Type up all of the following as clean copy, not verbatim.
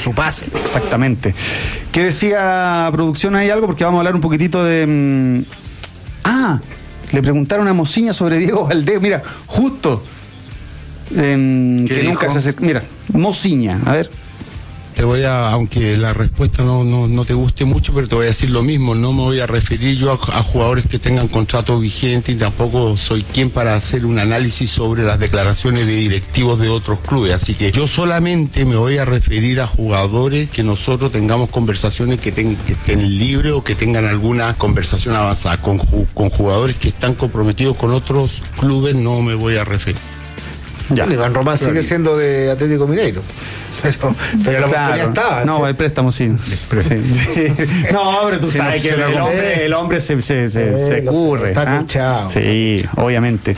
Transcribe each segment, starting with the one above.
su pase. Exactamente. ¿Qué decía producción? ¿Hay algo? Porque vamos a hablar un poquitito de... le preguntaron a Mociña sobre Diego Valdés. Mira, justo... que nunca se acercó. Mira, Mociña, a ver. Te voy a, aunque la respuesta no te guste mucho, pero te voy a decir lo mismo. No me voy a referir yo a jugadores que tengan contrato vigente y tampoco soy quien para hacer un análisis sobre las declaraciones de directivos de otros clubes. Así que yo solamente me voy a referir a jugadores que nosotros tengamos conversaciones que estén libres o que tengan alguna conversación avanzada. Con jugadores que están comprometidos con otros clubes no me voy a referir. Ya. Bueno, Iván Román sigue siendo de Atlético Mineiro. Pero la oportunidad estaba. No, el préstamo sí. No, pero tú sabes que el hombre se curre. Está escuchado. Sí, obviamente.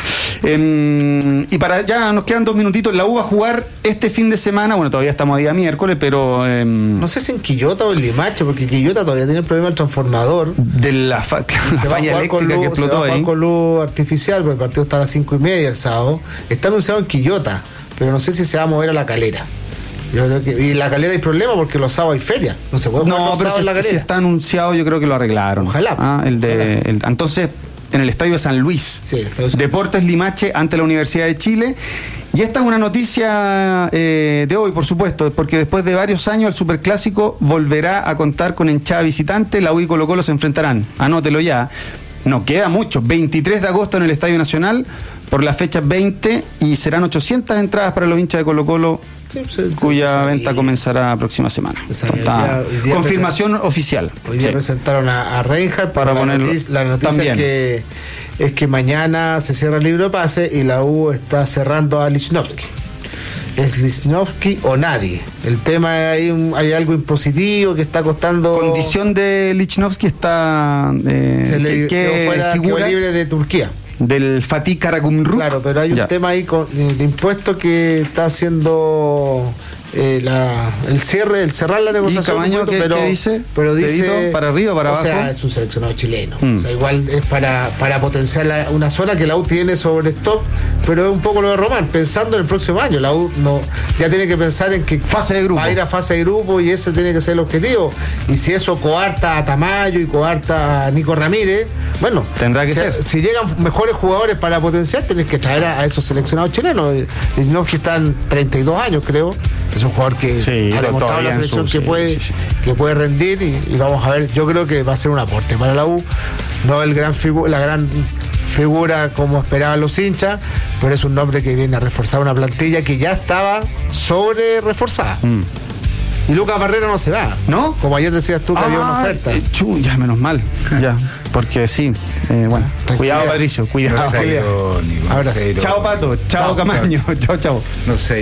Y para ya nos quedan 2 minutitos. La U va a jugar este fin de semana. Bueno, todavía estamos a día miércoles, pero... no sé si en Quillota o en Limache, porque Quillota todavía tiene el problema del transformador. De la falla eléctrica que explotó ahí. Se va a jugar con luz artificial, porque el partido está a las 5:30 el sábado. Está anunciado en Quillota, pero no sé si se va a mover a La Calera. Yo creo que, y La Calera hay problema porque los sábados hay feria. No se puede jugar los sábados en La Calera. Si está anunciado, yo creo que lo arreglaron. Ojalá. Entonces, en el estadio de San Luis. Sí, el estadio Deportes Limache ante la Universidad de Chile. Y esta es una noticia de hoy, por supuesto, porque después de varios años el Superclásico volverá a contar con hinchada visitante. La U y Colo-Colo se enfrentarán. Anótelo ya. No queda mucho. 23 de agosto en el Estadio Nacional por la fecha 20 y serán 800 entradas para los hinchas de Colo-Colo, cuya venta comenzará la próxima semana. Hoy día confirmación oficial. Hoy día presentaron a Reinhardt para ponerlo. La noticia es que mañana se cierra el libro de pase y la U está cerrando a Lichnowsky. Es Lichnowsky o nadie. El tema es hay algo impositivo que está costando. Condición de Lichnowsky está figura libre de Turquía. Del Fatih Karagümrük. Claro, pero hay un tema ahí de impuestos que está haciendo el cerrar la negociación. ¿Y Camaño qué dice? Pero dice para arriba, para abajo. O sea, es un seleccionado chileno. O sea, igual es para potenciar una zona que la U tiene sobre stock, pero es un poco lo de Román, pensando en el próximo año. La U ya tiene que pensar en que fase de grupo. Va a ir a fase de grupo y ese tiene que ser el objetivo. Y si eso coarta a Tamayo y coarta a Nico Ramírez, bueno, tendrá que ser. Si llegan mejores jugadores para potenciar, tenés que traer a esos seleccionados chilenos. No, que están 32 años, creo. Es un jugador que ha demostrado la selección que puede rendir y vamos a ver. Yo creo que va a ser un aporte para la U. No la gran figura como esperaban los hinchas, pero es un nombre que viene a reforzar una plantilla que ya estaba sobre reforzada. Y Lucas Barrera no se va, ¿no? Como ayer decías tú que había una oferta. Ya, menos mal. Ya, porque sí. Bueno, cuidado, Patricio, cuidado. Ahora sí. Chao, Pato. Chao, Camaño. Chao. No sé,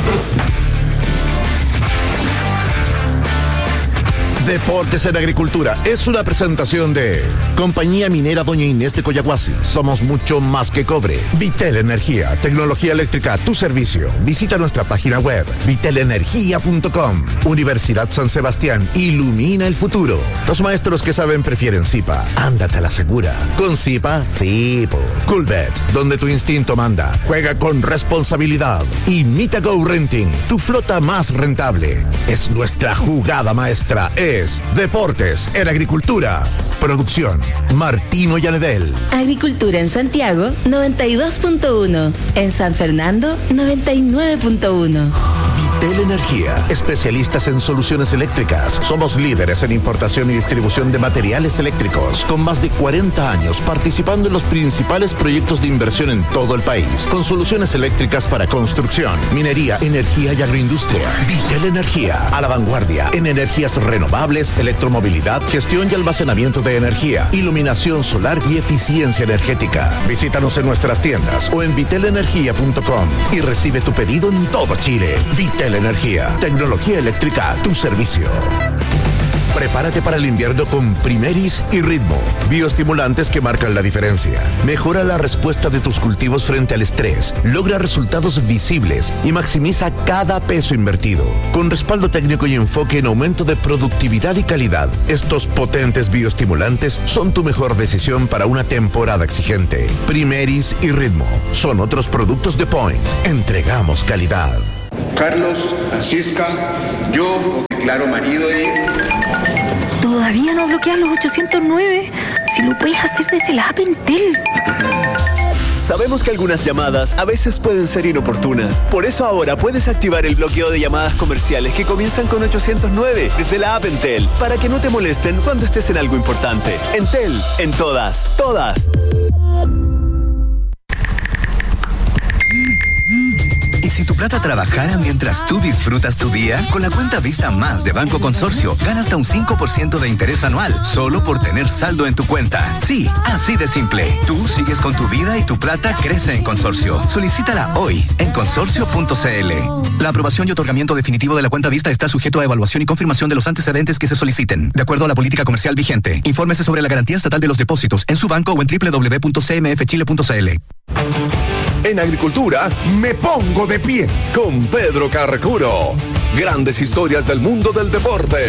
Deportes en Agricultura es una presentación de Compañía Minera Doña Inés de Coyahuasi. Somos mucho más que cobre. Vitel Energía, tecnología eléctrica a tu servicio. Visita nuestra página web vitelenergia.com. Universidad San Sebastián, ilumina el futuro. Los maestros que saben prefieren Zipa. Ándate a la segura. Con Zipa, sí. Coolbet, donde tu instinto manda. Juega con responsabilidad. Y Mitago Renting, tu flota más rentable. Es nuestra jugada maestra. Deportes en Agricultura. Producción Martino Yanedel. Agricultura en Santiago 92.1. En San Fernando 99.1. Vitel Energía, especialistas en soluciones eléctricas. Somos líderes en importación y distribución de materiales eléctricos, con más de 40 años participando en los principales proyectos de inversión en todo el país, con soluciones eléctricas para construcción, minería, energía y agroindustria. Vitel Energía, a la vanguardia en energías renovables, electromovilidad, gestión y almacenamiento de energía, iluminación solar y eficiencia energética. Visítanos en nuestras tiendas o en vitelenergia.com y recibe tu pedido en todo Chile. Vitel Energía, tecnología eléctrica a tu servicio. Prepárate para el invierno con Primeris y Ritmo, bioestimulantes que marcan la diferencia. Mejora la respuesta de tus cultivos frente al estrés, logra resultados visibles y maximiza cada peso invertido. Con respaldo técnico y enfoque en aumento de productividad y calidad, estos potentes bioestimulantes son tu mejor decisión para una temporada exigente. Primeris y Ritmo son otros productos de Point. Entregamos calidad. Carlos, Francisca, yo declaro marido y... Todavía no bloquean los 809. Si lo puedes hacer desde la app Entel. Sabemos que algunas llamadas a veces pueden ser inoportunas. Por eso ahora puedes activar el bloqueo de llamadas comerciales que comienzan con 809 desde la app Entel, para que no te molesten cuando estés en algo importante. Entel, en todas. ¿Y si tu plata trabajara mientras tú disfrutas tu día? Con la cuenta Vista Más de Banco Consorcio, gana hasta un 5% de interés anual, solo por tener saldo en tu cuenta. Sí, así de simple. Tú sigues con tu vida y tu plata crece en Consorcio. Solicítala hoy en consorcio.cl. La aprobación y otorgamiento definitivo de la cuenta Vista está sujeto a evaluación y confirmación de los antecedentes que se soliciten, de acuerdo a la política comercial vigente. Infórmese sobre la garantía estatal de los depósitos en su banco o en www.cmfchile.cl. En Agricultura, me pongo de pie con Pedro Carcuro. Grandes historias del mundo del deporte.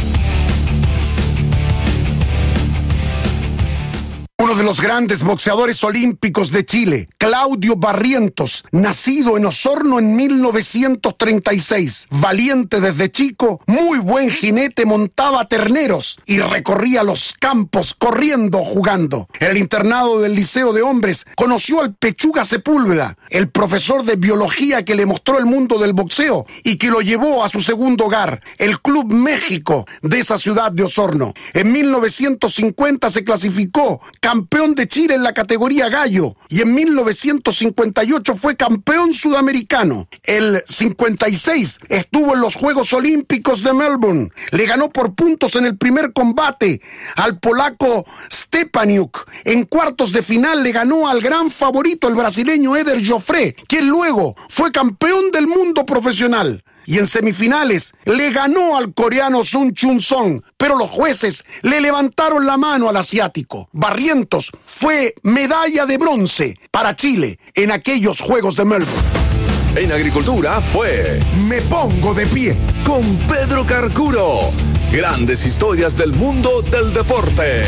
Uno de los grandes boxeadores olímpicos de Chile, Claudio Barrientos, nacido en Osorno en 1936. Valiente desde chico, muy buen jinete, montaba terneros y recorría los campos corriendo, jugando. En el internado del Liceo de Hombres conoció al Pechuga Sepúlveda, el profesor de biología que le mostró el mundo del boxeo y que lo llevó a su segundo hogar, el Club México de esa ciudad de Osorno. En 1950 se clasificó campeón de Chile en la categoría gallo y en 1958 fue campeón sudamericano. El 56 estuvo en los Juegos Olímpicos de Melbourne. Le ganó por puntos en el primer combate al polaco Stepaniuk. En cuartos de final le ganó al gran favorito, el brasileño Eder Joffre, quien luego fue campeón del mundo profesional. Y en semifinales le ganó al coreano Sun Chun Song, pero los jueces le levantaron la mano al asiático. Barrientos fue medalla de bronce para Chile en aquellos Juegos de Melbourne. En Agricultura fue Me Pongo de Pie con Pedro Carcuro. Grandes historias del mundo del deporte.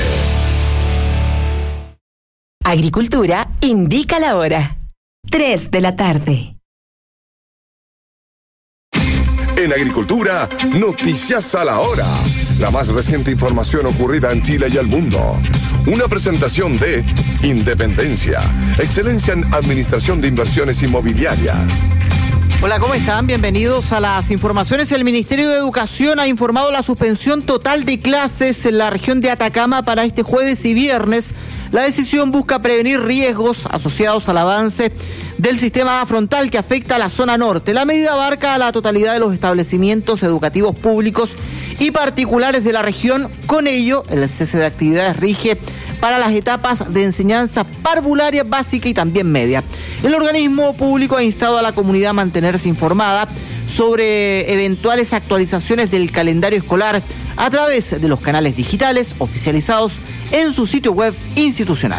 Agricultura indica la hora. 3 de la tarde. En Agricultura, noticias a la hora. La más reciente información ocurrida en Chile y el mundo. Una presentación de Independencia, excelencia en administración de inversiones inmobiliarias. Hola, ¿cómo están? Bienvenidos a las informaciones. El Ministerio de Educación ha informado la suspensión total de clases en la región de Atacama para este jueves y viernes. La decisión busca prevenir riesgos asociados al avance del sistema frontal que afecta a la zona norte. La medida abarca a la totalidad de los establecimientos educativos públicos y particulares de la región. Con ello, el cese de actividades rige para las etapas de enseñanza parvularia, básica y también media. El organismo público ha instado a la comunidad a mantenerse informada sobre eventuales actualizaciones del calendario escolar a través de los canales digitales oficializados en su sitio web institucional.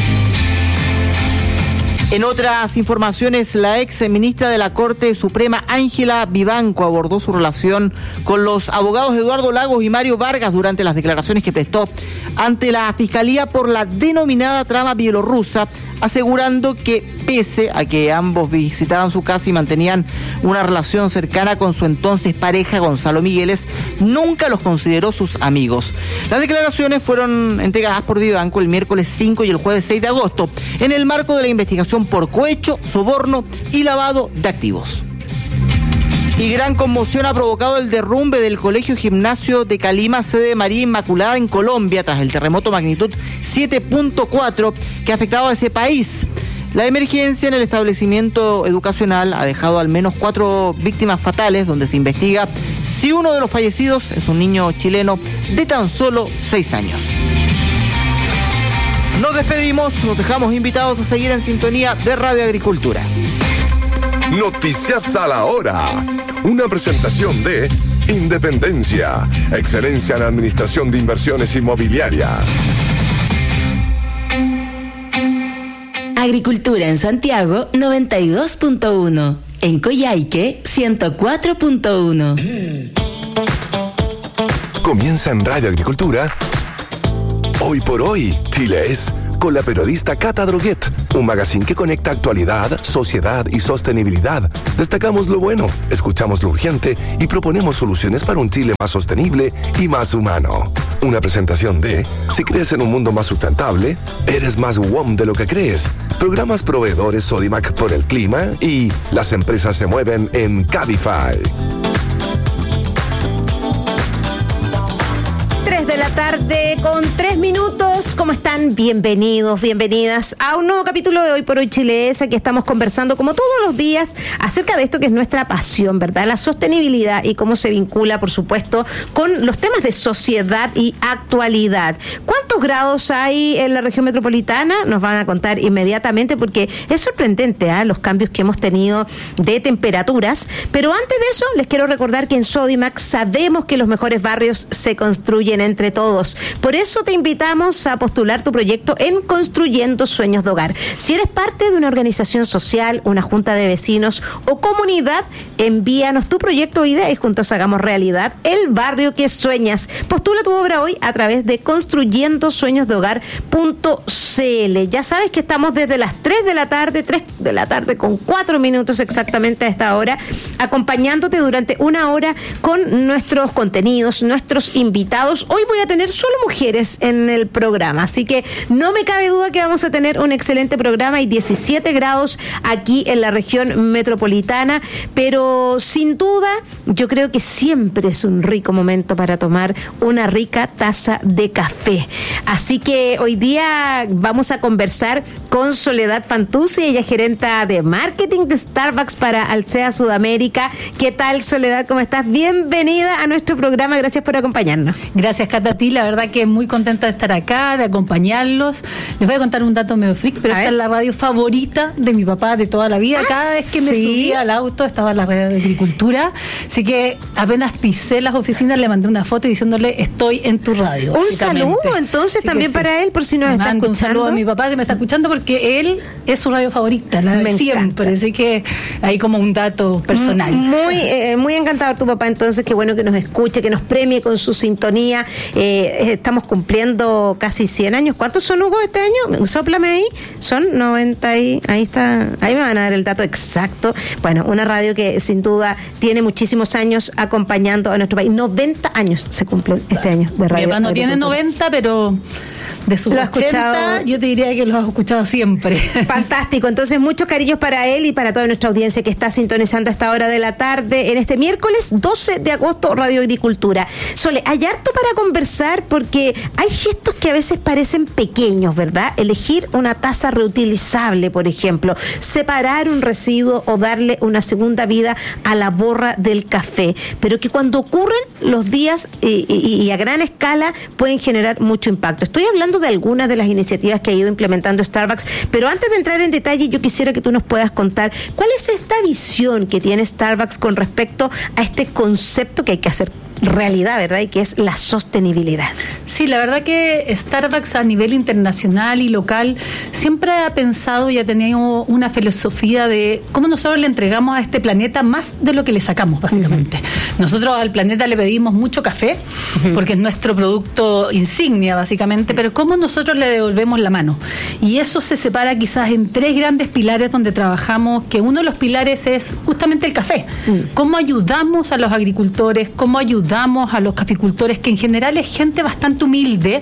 En otras informaciones, la ex ministra de la Corte Suprema, Ángela Vivanco, abordó su relación con los abogados Eduardo Lagos y Mario Vargas durante las declaraciones que prestó ante la Fiscalía por la denominada trama bielorrusa, asegurando que pese a que ambos visitaban su casa y mantenían una relación cercana con su entonces pareja Gonzalo Migueles, nunca los consideró sus amigos. Las declaraciones fueron entregadas por Vivanco el miércoles 5 y el jueves 6 de agosto, en el marco de la investigación por cohecho, soborno y lavado de activos. Y gran conmoción ha provocado el derrumbe del Colegio Gimnasio de Calima, sede de María Inmaculada en Colombia, tras el terremoto magnitud 7.4 que ha afectado a ese país. La emergencia en el establecimiento educacional ha dejado al menos 4 víctimas fatales, donde se investiga si uno de los fallecidos es un niño chileno de tan solo 6 años. Nos despedimos, nos dejamos invitados a seguir en sintonía de Radio Agricultura. Noticias a la hora. Una presentación de Independencia, excelencia en administración de inversiones inmobiliarias. Agricultura en Santiago 92.1. En Coyhaique 104.1. Comienza en Radio Agricultura. Hoy por hoy, Chile es con la periodista Cata Droguet, un magazine que conecta actualidad, sociedad y sostenibilidad. Destacamos lo bueno, escuchamos lo urgente y proponemos soluciones para un Chile más sostenible y más humano. Una presentación de Si crees en un mundo más sustentable, eres más WOM de lo que crees. Programas proveedores Sodimac por el clima y las empresas se mueven en Cabify. 3 de la tarde con 3 minutos. ¿Cómo están? Bienvenidos, bienvenidas a un nuevo capítulo de Hoy por Hoy Chile Es. Aquí estamos conversando como todos los días acerca de esto que es nuestra pasión, ¿verdad? La sostenibilidad y cómo se vincula, por supuesto, con los temas de sociedad y actualidad. ¿Cuántos grados hay en la región metropolitana? Nos van a contar inmediatamente porque es sorprendente los cambios que hemos tenido de temperaturas. Pero antes de eso, les quiero recordar que en Sodimac sabemos que los mejores barrios se construyen entre todos. Por eso te invitamos a postular tu proyecto en Construyendo Sueños de Hogar. Si eres parte de una organización social, una junta de vecinos o comunidad, envíanos tu proyecto o idea y juntos hagamos realidad el barrio que sueñas. Postula tu obra hoy a través de construyendosueñosdehogar.cl. Ya sabes que estamos desde las 3 de la tarde con 4 minutos exactamente a esta hora, acompañándote durante una hora con nuestros contenidos, nuestros invitados. Hoy voy a tener solo mujeres en el programa, así que no me cabe duda que vamos a tener un excelente programa. Hay 17 grados aquí en la región metropolitana, pero sin duda yo creo que siempre es un rico momento para tomar una rica taza de café. Así que hoy día vamos a conversar con Soledad Fantuzzi, ella es gerenta de marketing de Starbucks para Alsea Sudamérica. ¿Qué tal, Soledad? ¿Cómo estás? Bienvenida a nuestro programa, gracias por acompañarnos. Gracias, Cata, a ti, la verdad que muy contenta de estar acá, de acompañarlos. Les voy a contar un dato medio freak, pero esta es la radio favorita de mi papá de toda la vida. Cada vez que me subía al auto estaba la radio de Agricultura, así que apenas pisé las oficinas le mandé una foto diciéndole estoy en tu radio. Un saludo entonces así también para él, por si nos está escuchando. Un saludo a mi papá si me está escuchando porque él es su radio favorita, la de siempre, así que ahí como un dato personal. Muy encantador tu papá, entonces qué bueno que nos escuche, que nos premie con su sintonía. Estamos cumpliendo casi 100 años. ¿Cuántos son, Hugo, este año? Sóplame ahí. Son 90 y ahí está. Ahí me van a dar el dato exacto. Bueno, una radio que sin duda tiene muchísimos años acompañando a nuestro país. 90 años se cumplen este año de radio. Mi papá no tiene 90, pero de sus 80, yo te diría que lo has escuchado siempre. Fantástico, entonces muchos cariños para él y para toda nuestra audiencia que está sintonizando a esta hora de la tarde en este miércoles 12 de agosto, Radio Agricultura. Sole, hay harto para conversar porque hay gestos que a veces parecen pequeños, ¿verdad? Elegir una taza reutilizable, por ejemplo, separar un residuo o darle una segunda vida a la borra del café, pero que cuando ocurren los días y a gran escala pueden generar mucho impacto. Estoy hablando de algunas de las iniciativas que ha ido implementando Starbucks, pero antes de entrar en detalle yo quisiera que tú nos puedas contar cuál es esta visión que tiene Starbucks con respecto a este concepto que hay que hacer realidad, ¿verdad? Y que es la sostenibilidad. Sí, la verdad que Starbucks a nivel internacional y local siempre ha pensado y ha tenido una filosofía de cómo nosotros le entregamos a este planeta más de lo que le sacamos, básicamente. Nosotros al planeta le pedimos mucho café, porque es nuestro producto insignia, básicamente, pero cómo nosotros le devolvemos la mano. Y eso se separa quizás en 3 grandes pilares donde trabajamos, que uno de los pilares es justamente el café. Cómo ayudamos a los agricultores, cómo ayudamos a los caficultores, que en general es gente bastante humilde,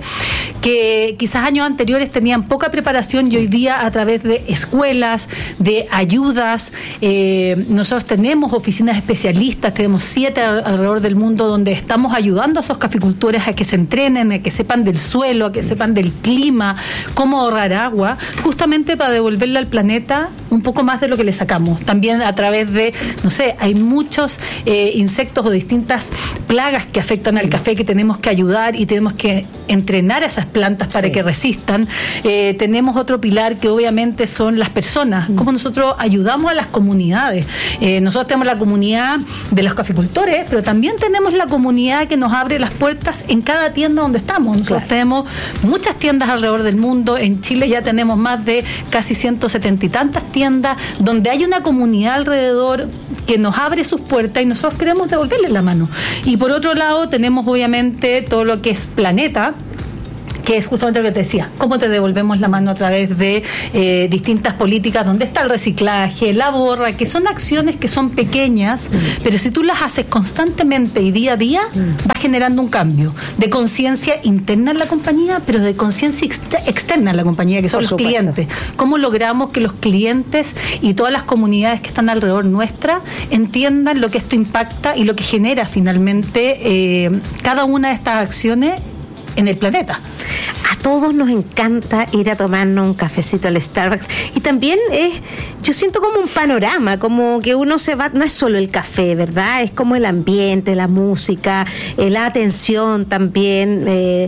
que quizás años anteriores tenían poca preparación y hoy día a través de escuelas, de ayudas, nosotros tenemos oficinas especialistas, tenemos 7 alrededor del mundo donde estamos ayudando a esos caficultores a que se entrenen, a que sepan del suelo, a que sepan del clima, cómo ahorrar agua, justamente para devolverle al planeta un poco más de lo que le sacamos. También a través de, no sé, hay muchos insectos o distintas plagas que afectan al café que tenemos que ayudar y tenemos que entrenar a esas plantas para que resistan. Tenemos otro pilar que obviamente son las personas, cómo nosotros ayudamos a las comunidades. Nosotros tenemos la comunidad de los caficultores, pero también tenemos la comunidad que nos abre las puertas en cada tienda donde estamos. Nosotros tenemos muchas tiendas alrededor del mundo. En Chile ya tenemos más de casi 170 y tantas tiendas donde hay una comunidad alrededor que nos abre sus puertas y nosotros queremos devolverles la mano. Y por otro lado tenemos obviamente todo lo que es Planeta, que es justamente lo que te decía, cómo te devolvemos la mano a través de distintas políticas, donde está el reciclaje, la borra, que son acciones que son pequeñas, pero si tú las haces constantemente y día a día, vas generando un cambio de conciencia interna en la compañía, pero de conciencia externa en la compañía, que son los clientes. ¿Cómo logramos que los clientes y todas las comunidades que están alrededor nuestra entiendan lo que esto impacta y lo que genera finalmente cada una de estas acciones en el planeta? A todos nos encanta ir a tomarnos un cafecito al Starbucks, y también yo siento como un panorama, como que uno se va, no es solo el café, ¿verdad? Es como el ambiente, la música, la atención también.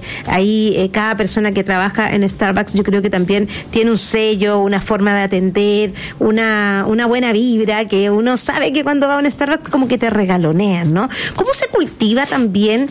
Ahí cada persona que trabaja en Starbucks, yo creo que también tiene un sello, una forma de atender, una buena vibra, que uno sabe que cuando va a un Starbucks como que te regalonean, ¿no? ¿Cómo se cultiva también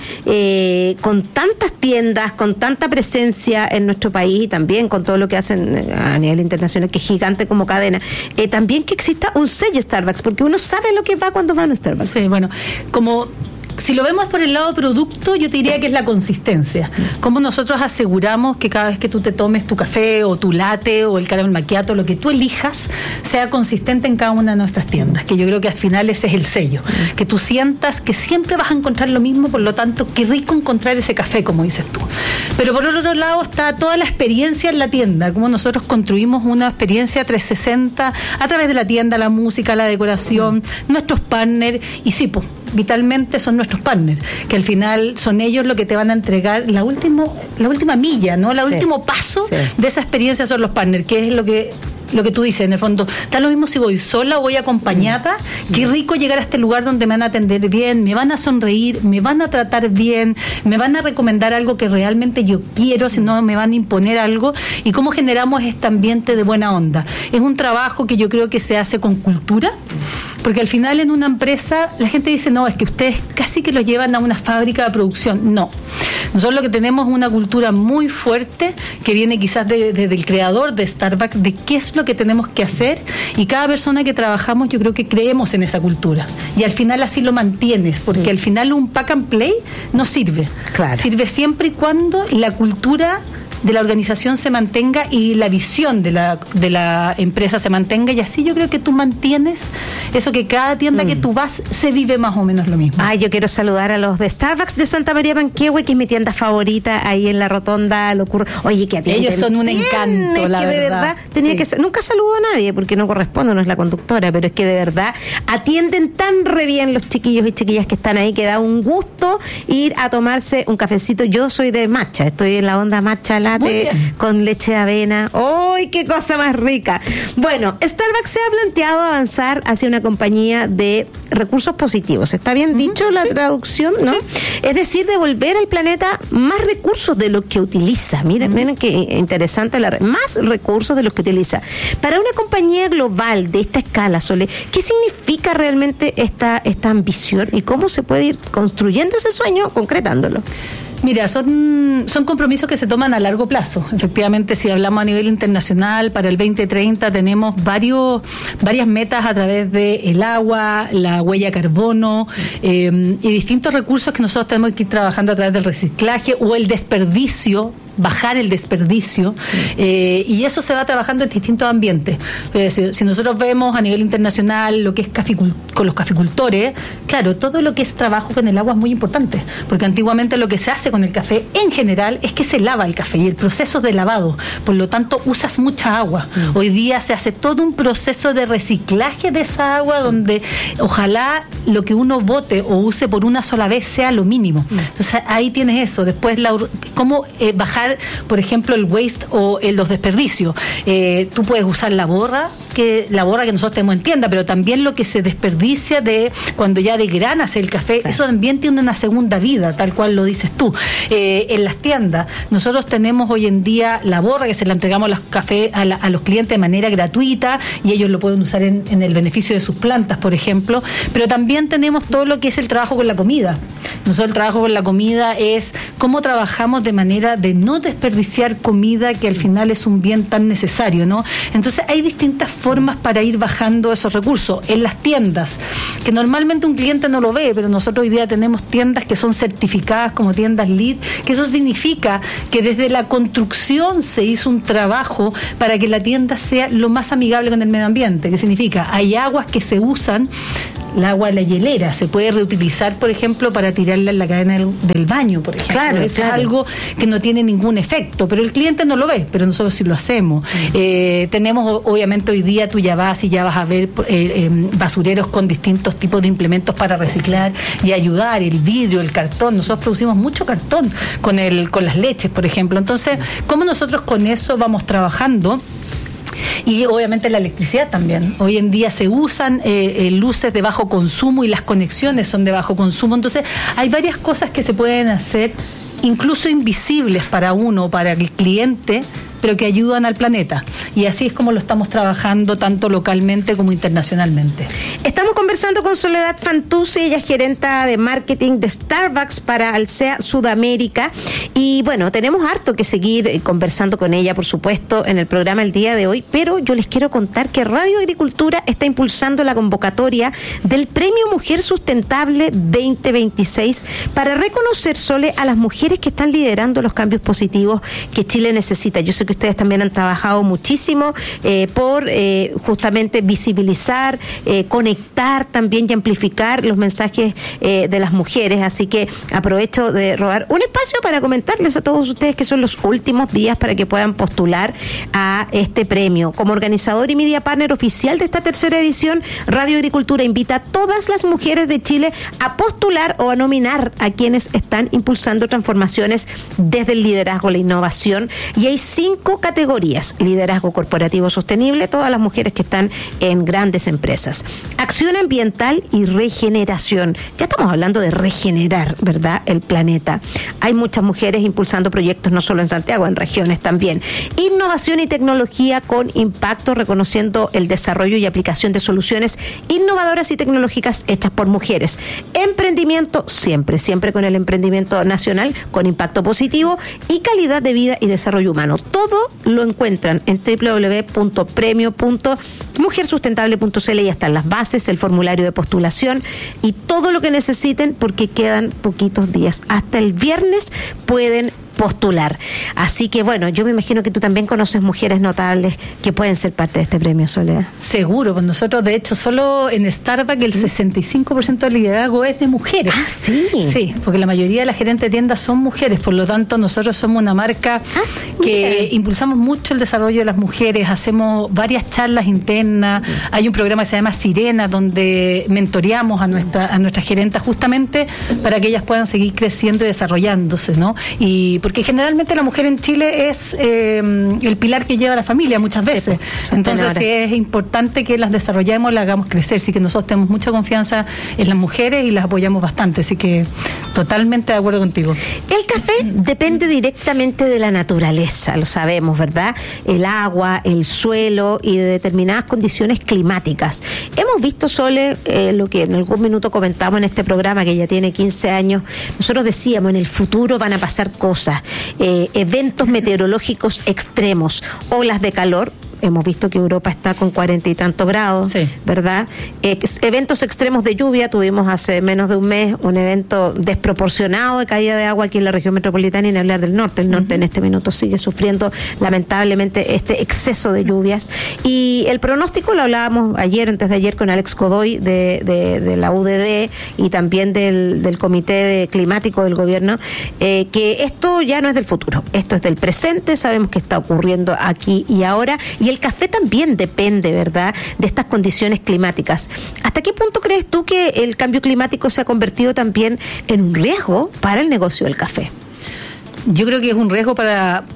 con tantas tiendas, con tanta presencia en nuestro país, y también con todo lo que hacen a nivel internacional, que es gigante como cadena, también que exista un sello Starbucks, porque uno sabe lo que va cuando va a un Starbucks? Sí, bueno, como si lo vemos por el lado producto, yo te diría que es la consistencia. Cómo nosotros aseguramos que cada vez que tú te tomes tu café o tu latte o el caramel macchiato, lo que tú elijas, sea consistente en cada una de nuestras tiendas, que yo creo que al final ese es el sello, que tú sientas que siempre vas a encontrar lo mismo, por lo tanto, qué rico encontrar ese café, como dices tú. Pero por otro lado está toda la experiencia en la tienda, cómo nosotros construimos una experiencia 360 a través de la tienda, la música, la decoración, nuestros partners, y sí, pues, vitalmente son nuestros partners, que al final son ellos los que te van a entregar la última milla, ¿no? El último paso de esa experiencia son los partners, que es lo que tú dices, en el fondo, está lo mismo si voy sola o voy acompañada. Qué rico llegar a este lugar donde me van a atender bien, me van a sonreír, me van a tratar bien, me van a recomendar algo que realmente yo quiero, si no me van a imponer algo, y cómo generamos este ambiente de buena onda. Es un trabajo que yo creo que se hace con cultura, porque al final en una empresa la gente dice, no, es que ustedes casi que lo llevan a una fábrica de producción. No, nosotros lo que tenemos es una cultura muy fuerte que viene quizás desde el creador de Starbucks, de qué es lo que tenemos que hacer, y cada persona que trabajamos yo creo que creemos en esa cultura, y al final así lo mantienes, porque al final un pack and play no sirve. Claro. Sirve siempre y cuando la cultura de la organización se mantenga y la visión de la empresa se mantenga, y así yo creo que tú mantienes eso, que cada tienda que tú vas se vive más o menos lo mismo. Yo quiero saludar a los de Starbucks de Santa María Manquehue, que es mi tienda favorita, ahí en la rotonda. Oye, que atienden. Ellos son un encanto, la que de verdad tenía que ser. Nunca saludo a nadie porque no corresponde, no es la conductora, pero es que de verdad atienden tan re bien los chiquillos y chiquillas que están ahí, que da un gusto ir a tomarse un cafecito. Yo soy de matcha, estoy en la onda matcha latte con leche de avena. ¡Ay, qué cosa más rica! Bueno, Starbucks se ha planteado avanzar hacia una compañía de recursos positivos. ¿Está bien dicho la traducción, no? Sí. Es decir, devolver al planeta más recursos de los que utiliza. Miren qué interesante, más recursos de los que utiliza. Para una compañía global de esta escala, Sole, ¿qué significa realmente esta ambición y cómo se puede ir construyendo ese sueño, concretándolo? Mira, son compromisos que se toman a largo plazo. Efectivamente, si hablamos a nivel internacional, para el 2030 tenemos varias metas a través del agua, la huella carbono y distintos recursos que nosotros tenemos que ir trabajando a través del reciclaje o el desperdicio, bajar el desperdicio, y eso se va trabajando en distintos ambientes. Si nosotros vemos a nivel internacional lo que es con los caficultores, claro, todo lo que es trabajo con el agua es muy importante, porque antiguamente lo que se hace con el café en general es que se lava el café y el proceso de lavado, por lo tanto usas mucha agua. Hoy día se hace todo un proceso de reciclaje de esa agua, donde ojalá lo que uno bote o use por una sola vez sea lo mínimo. Entonces ahí tienes eso. Después cómo bajar, por ejemplo, el waste o los desperdicios. Tú puedes usar la borra que nosotros tenemos en tienda, pero también lo que se desperdicia de cuando ya degranas el café, claro, eso también tiene una segunda vida, tal cual lo dices tú. En las tiendas nosotros tenemos hoy en día la borra que se la entregamos a los clientes de manera gratuita, y ellos lo pueden usar en el beneficio de sus plantas, por ejemplo, pero también tenemos todo lo que es el trabajo con la comida. Nosotros el trabajo con la comida es cómo trabajamos de manera de no no desperdiciar comida, que al final es un bien tan necesario, ¿no? Entonces hay distintas formas para ir bajando esos recursos. En las tiendas, que normalmente un cliente no lo ve, pero nosotros hoy día tenemos tiendas que son certificadas como tiendas LEED, que eso significa que desde la construcción se hizo un trabajo para que la tienda sea lo más amigable con el medio ambiente. ¿Qué significa? Hay aguas que se usan, el agua de la hielera se puede reutilizar, por ejemplo, para tirarla en la cadena del baño, por ejemplo. Claro, eso es algo que no tiene ningún efecto, pero el cliente no lo ve, pero nosotros sí lo hacemos. Tenemos, obviamente, hoy día tú ya vas a ver basureros con distintos tipos de implementos para reciclar y ayudar, el vidrio, el cartón. Nosotros producimos mucho cartón con las leches, por ejemplo. Entonces, ¿cómo nosotros con eso vamos trabajando? Y obviamente la electricidad también. Hoy en día se usan luces de bajo consumo y las conexiones son de bajo consumo. Entonces hay varias cosas que se pueden hacer, incluso invisibles para uno, para el cliente, pero que ayudan al planeta. Y así es como lo estamos trabajando tanto localmente como internacionalmente. Estamos conversando con Soledad Fantuzzi, ella es gerenta de marketing de Starbucks para Alsea Sudamérica. Y bueno, tenemos harto que seguir conversando con ella, por supuesto, en el programa el día de hoy, pero yo les quiero contar que Radio Agricultura está impulsando la convocatoria del Premio Mujer Sustentable 2026 para reconocer, Sole, a las mujeres que están liderando los cambios positivos que Chile necesita. Yo sé que ustedes también han trabajado muchísimo por justamente visibilizar, conectar también y amplificar los mensajes de las mujeres, así que aprovecho de robar un espacio para comentarles a todos ustedes que son los últimos días para que puedan postular a este premio. Como organizador y media partner oficial de esta tercera edición, Radio Agricultura invita a todas las mujeres de Chile a postular o a nominar a quienes están impulsando transformaciones desde el liderazgo, la innovación, y hay 5 categorías: liderazgo corporativo sostenible, todas las mujeres que están en grandes empresas; acción ambiental y regeneración, ya estamos hablando de regenerar, ¿verdad?, el planeta. Hay muchas mujeres impulsando proyectos no solo en Santiago, en regiones también. Innovación y tecnología con impacto, reconociendo el desarrollo y aplicación de soluciones innovadoras y tecnológicas hechas por mujeres. Emprendimiento, siempre con el emprendimiento nacional, con impacto positivo, y calidad de vida y desarrollo humano. Todo lo encuentran en www.premio.mujersustentable.cl, y están las bases, el formulario de postulación y todo lo que necesiten, porque quedan poquitos días. Hasta el viernes pueden postular. Así que bueno, yo me imagino que tú también conoces mujeres notables que pueden ser parte de este premio, Soledad. Seguro, pues nosotros de hecho solo en Starbucks el 65% del liderazgo es de mujeres. Ah, sí. Sí, porque la mayoría de las gerentes de tiendas son mujeres, por lo tanto nosotros somos una marca que impulsamos mucho el desarrollo de las mujeres, hacemos varias charlas internas, hay un programa que se llama Sirena, donde mentoreamos a nuestras gerentas justamente para que ellas puedan seguir creciendo y desarrollándose, ¿no? Y porque generalmente la mujer en Chile es el pilar que lleva la familia muchas veces. Entonces sí, es importante que las desarrollemos, las hagamos crecer. Así que nosotros tenemos mucha confianza en las mujeres y las apoyamos bastante. Así que totalmente de acuerdo contigo. El café depende directamente de la naturaleza, lo sabemos, ¿verdad? El agua, el suelo y de determinadas condiciones climáticas. Hemos visto, Sole, lo que en algún minuto comentamos en este programa, que ya tiene 15 años, nosotros decíamos, en el futuro van a pasar cosas. Eventos meteorológicos extremos, olas de calor. Hemos visto que Europa está con 40 y tantos grados, sí, ¿verdad? Eventos extremos de lluvia. Tuvimos hace menos de un mes un evento desproporcionado de caída de agua aquí en la región metropolitana, y ni hablar del norte. El norte en este minuto sigue sufriendo lamentablemente este exceso de lluvias. Y el pronóstico lo hablábamos ayer, antes de ayer, con Alex Godoy de la UDD y también del Comité Climático del Gobierno, que esto ya no es del futuro, esto es del presente. Sabemos que está ocurriendo aquí y ahora. Y el café también depende, ¿verdad?, de estas condiciones climáticas. ¿Hasta qué punto crees tú que el cambio climático se ha convertido también en un riesgo para el negocio del café? Yo creo que es un riesgo para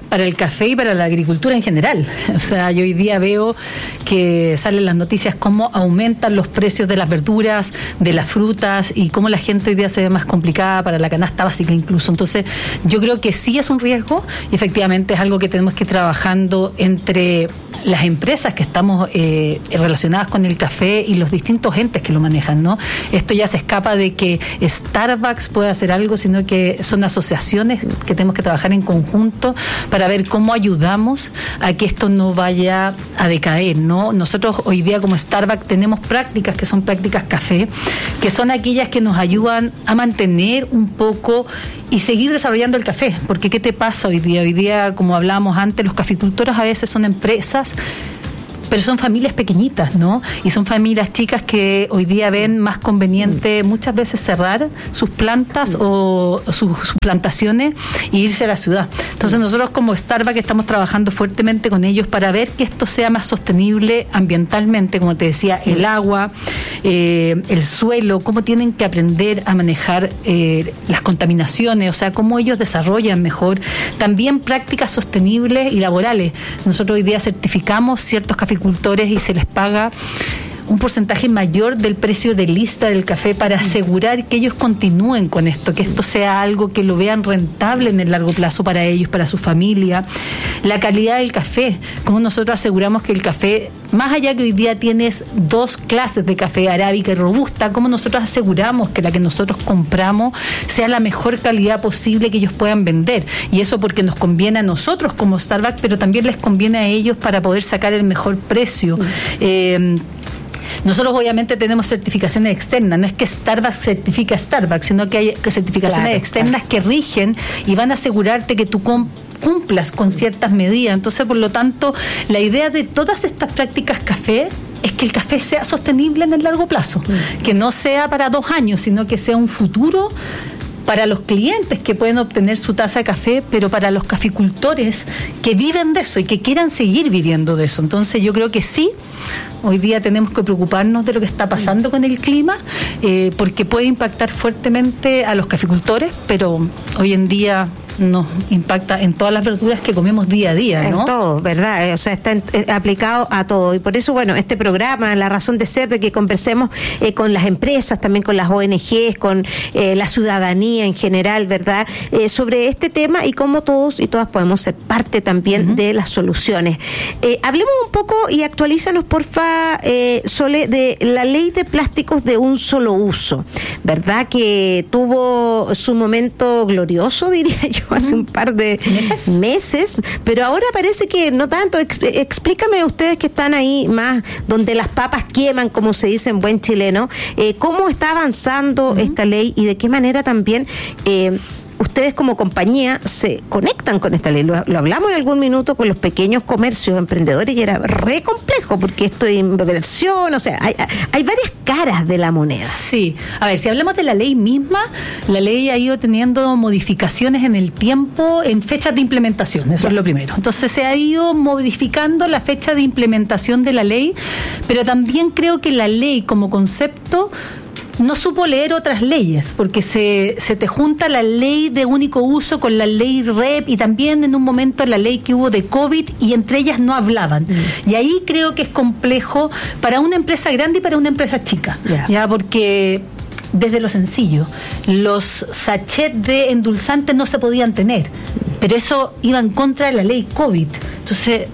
para el café y para la agricultura en general. O sea, yo hoy día veo que salen las noticias cómo aumentan los precios de las verduras, de las frutas y cómo la gente hoy día se ve más complicada para la canasta básica incluso. Entonces, yo creo que sí es un riesgo y efectivamente es algo que tenemos que ir trabajando entre las empresas que estamos relacionadas con el café y los distintos entes que lo manejan, ¿no? Esto ya se escapa de que Starbucks pueda hacer algo, sino que son asociaciones que tenemos que trabajar en conjunto para ver cómo ayudamos a que esto no vaya a decaer, ¿no? Nosotros hoy día como Starbucks tenemos prácticas que son prácticas café, que son aquellas que nos ayudan a mantener un poco y seguir desarrollando el café, porque ¿qué te pasa hoy día? Hoy día, como hablábamos antes, los caficultores a veces son empresas, pero son familias pequeñitas, ¿no? Y son familias chicas que hoy día ven más conveniente muchas veces cerrar sus plantas o sus plantaciones e irse a la ciudad. Entonces nosotros como Starbucks estamos trabajando fuertemente con ellos para ver que esto sea más sostenible ambientalmente, como te decía, el agua, el suelo, cómo tienen que aprender a manejar las contaminaciones, o sea, cómo ellos desarrollan mejor. También prácticas sostenibles y laborales. Nosotros hoy día certificamos ciertos caficultores y se les paga un porcentaje mayor del precio de lista del café para asegurar que ellos continúen con esto, que esto sea algo que lo vean rentable en el largo plazo para ellos, para su familia. La calidad del café, como nosotros aseguramos que el café, más allá que hoy día tienes 2 clases de café, arábica y robusta, como nosotros aseguramos que la que nosotros compramos sea la mejor calidad posible que ellos puedan vender. Y eso porque nos conviene a nosotros como Starbucks, pero también les conviene a ellos para poder sacar el mejor precio. Nosotros obviamente tenemos certificaciones externas, no es que Starbucks certifica a Starbucks, sino que hay certificaciones externas que rigen y van a asegurarte que tú cumplas con ciertas medidas. Entonces, por lo tanto, la idea de todas estas prácticas café es que el café sea sostenible en el largo plazo, que no sea para 2 años, sino que sea un futuro para los clientes que pueden obtener su taza de café, pero para los caficultores que viven de eso y que quieran seguir viviendo de eso. Entonces yo creo que sí, hoy día tenemos que preocuparnos de lo que está pasando con el clima, porque puede impactar fuertemente a los caficultores, pero hoy en día nos impacta en todas las verduras que comemos día a día, ¿no? En todo, ¿verdad? O sea, está aplicado a todo. Y por eso, bueno, este programa, la razón de ser de que conversemos con las empresas, también con las ONGs, con la ciudadanía en general, ¿verdad? Sobre este tema y cómo todos y todas podemos ser parte también de las soluciones. Hablemos un poco y actualízanos, porfa, Sole, de la ley de plásticos de un solo uso, ¿verdad? Que tuvo su momento glorioso, diría yo, hace un par de meses, pero ahora parece que no tanto. Explícame a ustedes que están ahí más donde las papas queman, como se dice en buen chileno, cómo está avanzando esta ley y de qué manera también ustedes como compañía se conectan con esta ley. Lo hablamos en algún minuto con los pequeños comercios, emprendedores, y era re complejo porque esto es inversión, o sea, hay varias caras de la moneda. Sí, a ver, si hablamos de la ley misma, la ley ha ido teniendo modificaciones en el tiempo en fechas de implementación, eso es lo primero. Entonces se ha ido modificando la fecha de implementación de la ley, pero también creo que la ley como concepto no supo leer otras leyes, porque se te junta la ley de único uso con la ley REP y también en un momento la ley que hubo de COVID y entre ellas no hablaban. Y ahí creo que es complejo para una empresa grande y para una empresa chica, ya porque desde lo sencillo, los sachets de endulzantes no se podían tener, pero eso iba en contra de la ley COVID. Entonces,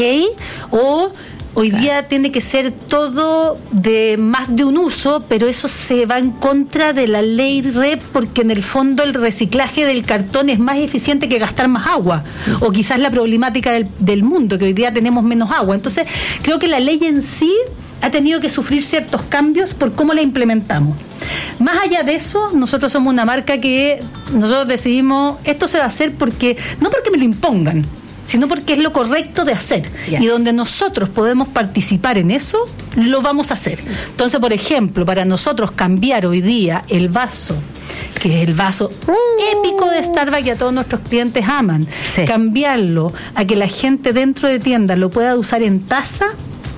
hoy día tiene que ser todo de más de un uso, pero eso se va en contra de la ley REP porque en el fondo el reciclaje del cartón es más eficiente que gastar más agua, o quizás la problemática del mundo, que hoy día tenemos menos agua. Entonces, creo que la ley en sí ha tenido que sufrir ciertos cambios por cómo la implementamos. Más allá de eso, nosotros somos una marca que nosotros decidimos, esto se va a hacer no porque me lo impongan, sino porque es lo correcto de hacer. Y donde nosotros podemos participar en eso, lo vamos a hacer. Entonces, por ejemplo, para nosotros cambiar hoy día el vaso, que es el vaso épico de Starbucks que a todos nuestros clientes aman, cambiarlo a que la gente dentro de tiendas lo pueda usar en taza,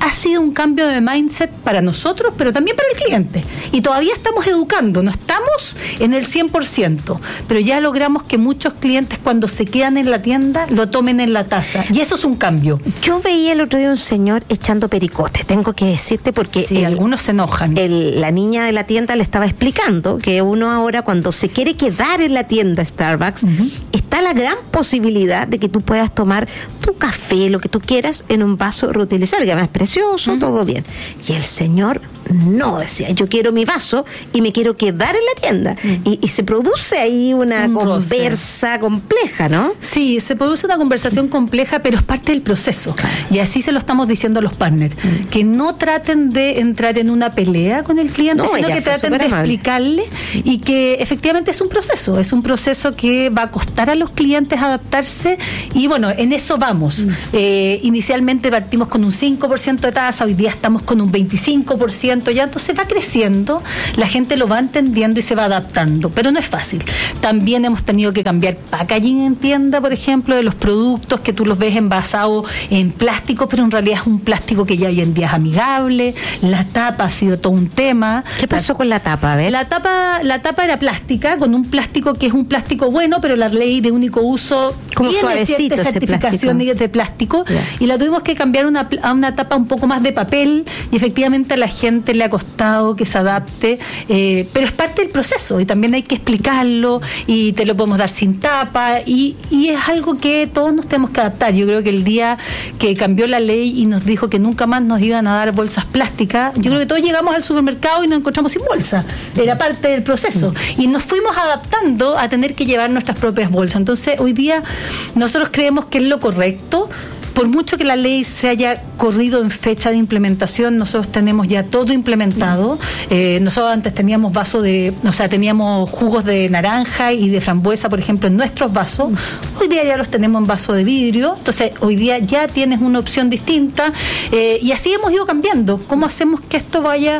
ha sido un cambio de mindset para nosotros, pero también para el cliente. Y todavía estamos educando, no estamos en el 100%, pero ya logramos que muchos clientes cuando se quedan en la tienda lo tomen en la taza. Y eso es un cambio. Yo veía el otro día un señor echando pericote, tengo que decirte, porque algunos se enojan. La niña de la tienda le estaba explicando que uno ahora cuando se quiere quedar en la tienda Starbucks, está la gran posibilidad de que tú puedas tomar tu café, lo que tú quieras, en un vaso reutilizable, que además es precioso, todo bien. Y el señor no, decía, yo quiero mi vaso y me quiero quedar en la tienda. Y se produce ahí una conversa compleja, ¿no? Sí, se produce una conversación compleja, pero es parte del proceso. Y así se lo estamos diciendo a los partners, que no traten de entrar en una pelea con el cliente, sino que traten de explicarle y que efectivamente es un proceso que va a costar a los clientes adaptarse y bueno, en eso vamos. Inicialmente partimos con un 5% de tasa, hoy día estamos con un 25%, ya entonces va creciendo, la gente lo va entendiendo y se va adaptando, pero no es fácil. También hemos tenido que cambiar packaging en tienda, por ejemplo, de los productos que tú los ves envasados en plástico, pero en realidad es un plástico que ya hoy en día es amigable. La tapa ha sido todo un tema. ¿Qué pasó con la tapa? A ver. La tapa era plástica, con un plástico que es un plástico bueno, pero la ley de único uso como tiene ciertas certificaciones de plástico, y la tuvimos que cambiar a una tapa un poco más de papel, y efectivamente a la gente le ha costado que se adapte, pero es parte del proceso y también hay que explicarlo, y te lo podemos dar sin tapa, y es algo que todos nos tenemos que adaptar. Yo creo que el día que cambió la ley y nos dijo que nunca más nos iban a dar bolsas plásticas, yo creo que todos llegamos al supermercado y nos encontramos sin bolsa, era parte del proceso, y nos fuimos adaptando a tener que llevar nuestras propias bolsas. Entonces hoy día nosotros creemos que es lo correcto. Por mucho que la ley se haya corrido en fecha de implementación, nosotros tenemos ya todo implementado. Nosotros antes teníamos teníamos jugos de naranja y de frambuesa, por ejemplo, en nuestros vasos. Hoy día ya los tenemos en vaso de vidrio. Entonces, hoy día ya tienes una opción distinta. Y así hemos ido cambiando. ¿Cómo hacemos que esto vaya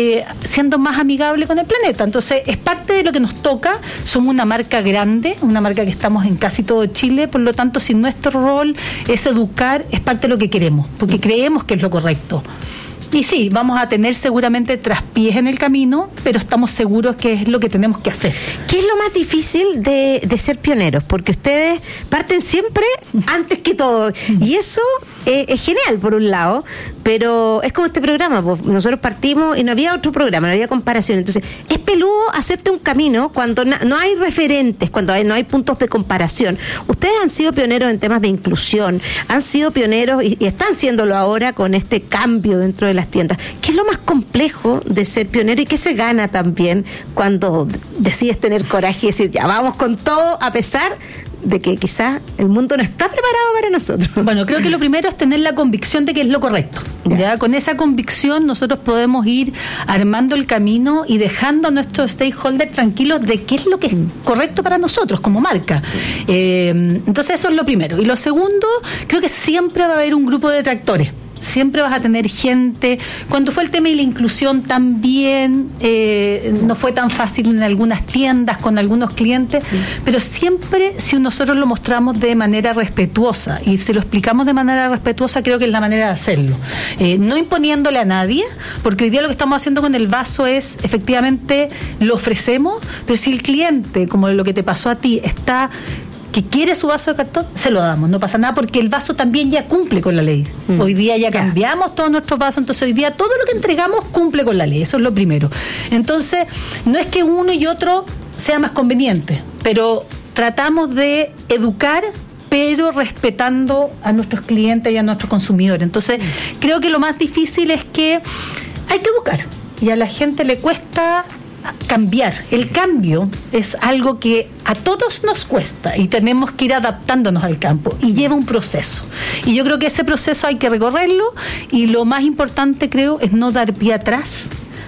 siendo más amigable con el planeta? Entonces, es parte de lo que nos toca. Somos una marca grande, una marca que estamos en casi todo Chile. Por lo tanto, si nuestro rol es educar, es parte de lo que queremos, porque creemos que es lo correcto. Y sí, vamos a tener seguramente traspiés en el camino, pero estamos seguros que es lo que tenemos que hacer. ¿Qué es lo más difícil de ser pioneros? Porque ustedes parten siempre antes que todo. Y eso es genial, por un lado, pero es como este programa. Pues nosotros partimos y no había otro programa, no había comparación. Entonces, es peludo hacerte un camino cuando no hay referentes, cuando no hay puntos de comparación. Ustedes han sido pioneros en temas de inclusión, han sido pioneros y están siéndolo ahora con este cambio dentro de las tiendas. ¿Qué es lo más complejo de ser pionero y qué se gana también cuando decides tener coraje y decir, ya vamos con todo, a pesar de que quizás el mundo no está preparado para nosotros? Bueno, creo que lo primero es tener la convicción de que es lo correcto. ¿Ya? Con esa convicción nosotros podemos ir armando el camino y dejando a nuestros stakeholders tranquilos de qué es lo que es correcto para nosotros como marca. Entonces eso es lo primero. Y lo segundo, creo que siempre va a haber un grupo de detractores. Siempre vas a tener gente. Cuando fue el tema de la inclusión también no fue tan fácil en algunas tiendas con algunos clientes, pero siempre si nosotros lo mostramos de manera respetuosa y si lo explicamos de manera respetuosa, creo que es la manera de hacerlo, no imponiéndole a nadie, porque hoy día lo que estamos haciendo con el vaso es efectivamente lo ofrecemos, pero si el cliente, como lo que te pasó a ti, que quiere su vaso de cartón, se lo damos, no pasa nada, porque el vaso también ya cumple con la ley. Hoy día ya cambiamos todos nuestros vasos, entonces hoy día todo lo que entregamos cumple con la ley, eso es lo primero. Entonces, no es que uno y otro sea más conveniente, pero tratamos de educar, pero respetando a nuestros clientes y a nuestros consumidores. Entonces, creo que lo más difícil es que hay que educar, y a la gente le cuesta cambiar. El cambio es algo que a todos nos cuesta y tenemos que ir adaptándonos al cambio y lleva un proceso, y yo creo que ese proceso hay que recorrerlo, y lo más importante creo es no dar pie atrás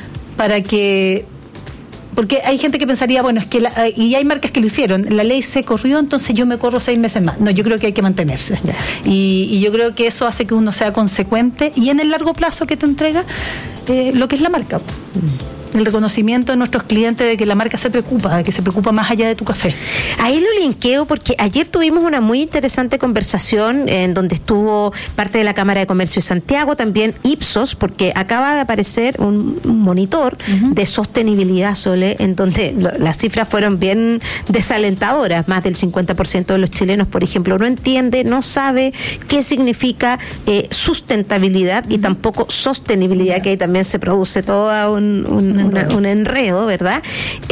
porque hay gente que pensaría, bueno, es que y hay marcas que lo hicieron, la ley se corrió, entonces yo me corro 6 meses más. No, yo creo que hay que mantenerse. Y yo creo que eso hace que uno sea consecuente y en el largo plazo que te entrega lo que es la marca. el reconocimiento de nuestros clientes de que la marca se preocupa, de que se preocupa más allá de tu café. Ahí lo linkeo porque ayer tuvimos una muy interesante conversación en donde estuvo parte de la Cámara de Comercio de Santiago, también Ipsos, porque acaba de aparecer un monitor de sostenibilidad, Sole, en donde las cifras fueron bien desalentadoras. Más del 50% de los chilenos, por ejemplo, no entiende, no sabe qué significa sustentabilidad y tampoco sostenibilidad, que ahí también se produce todo un enredo, ¿verdad?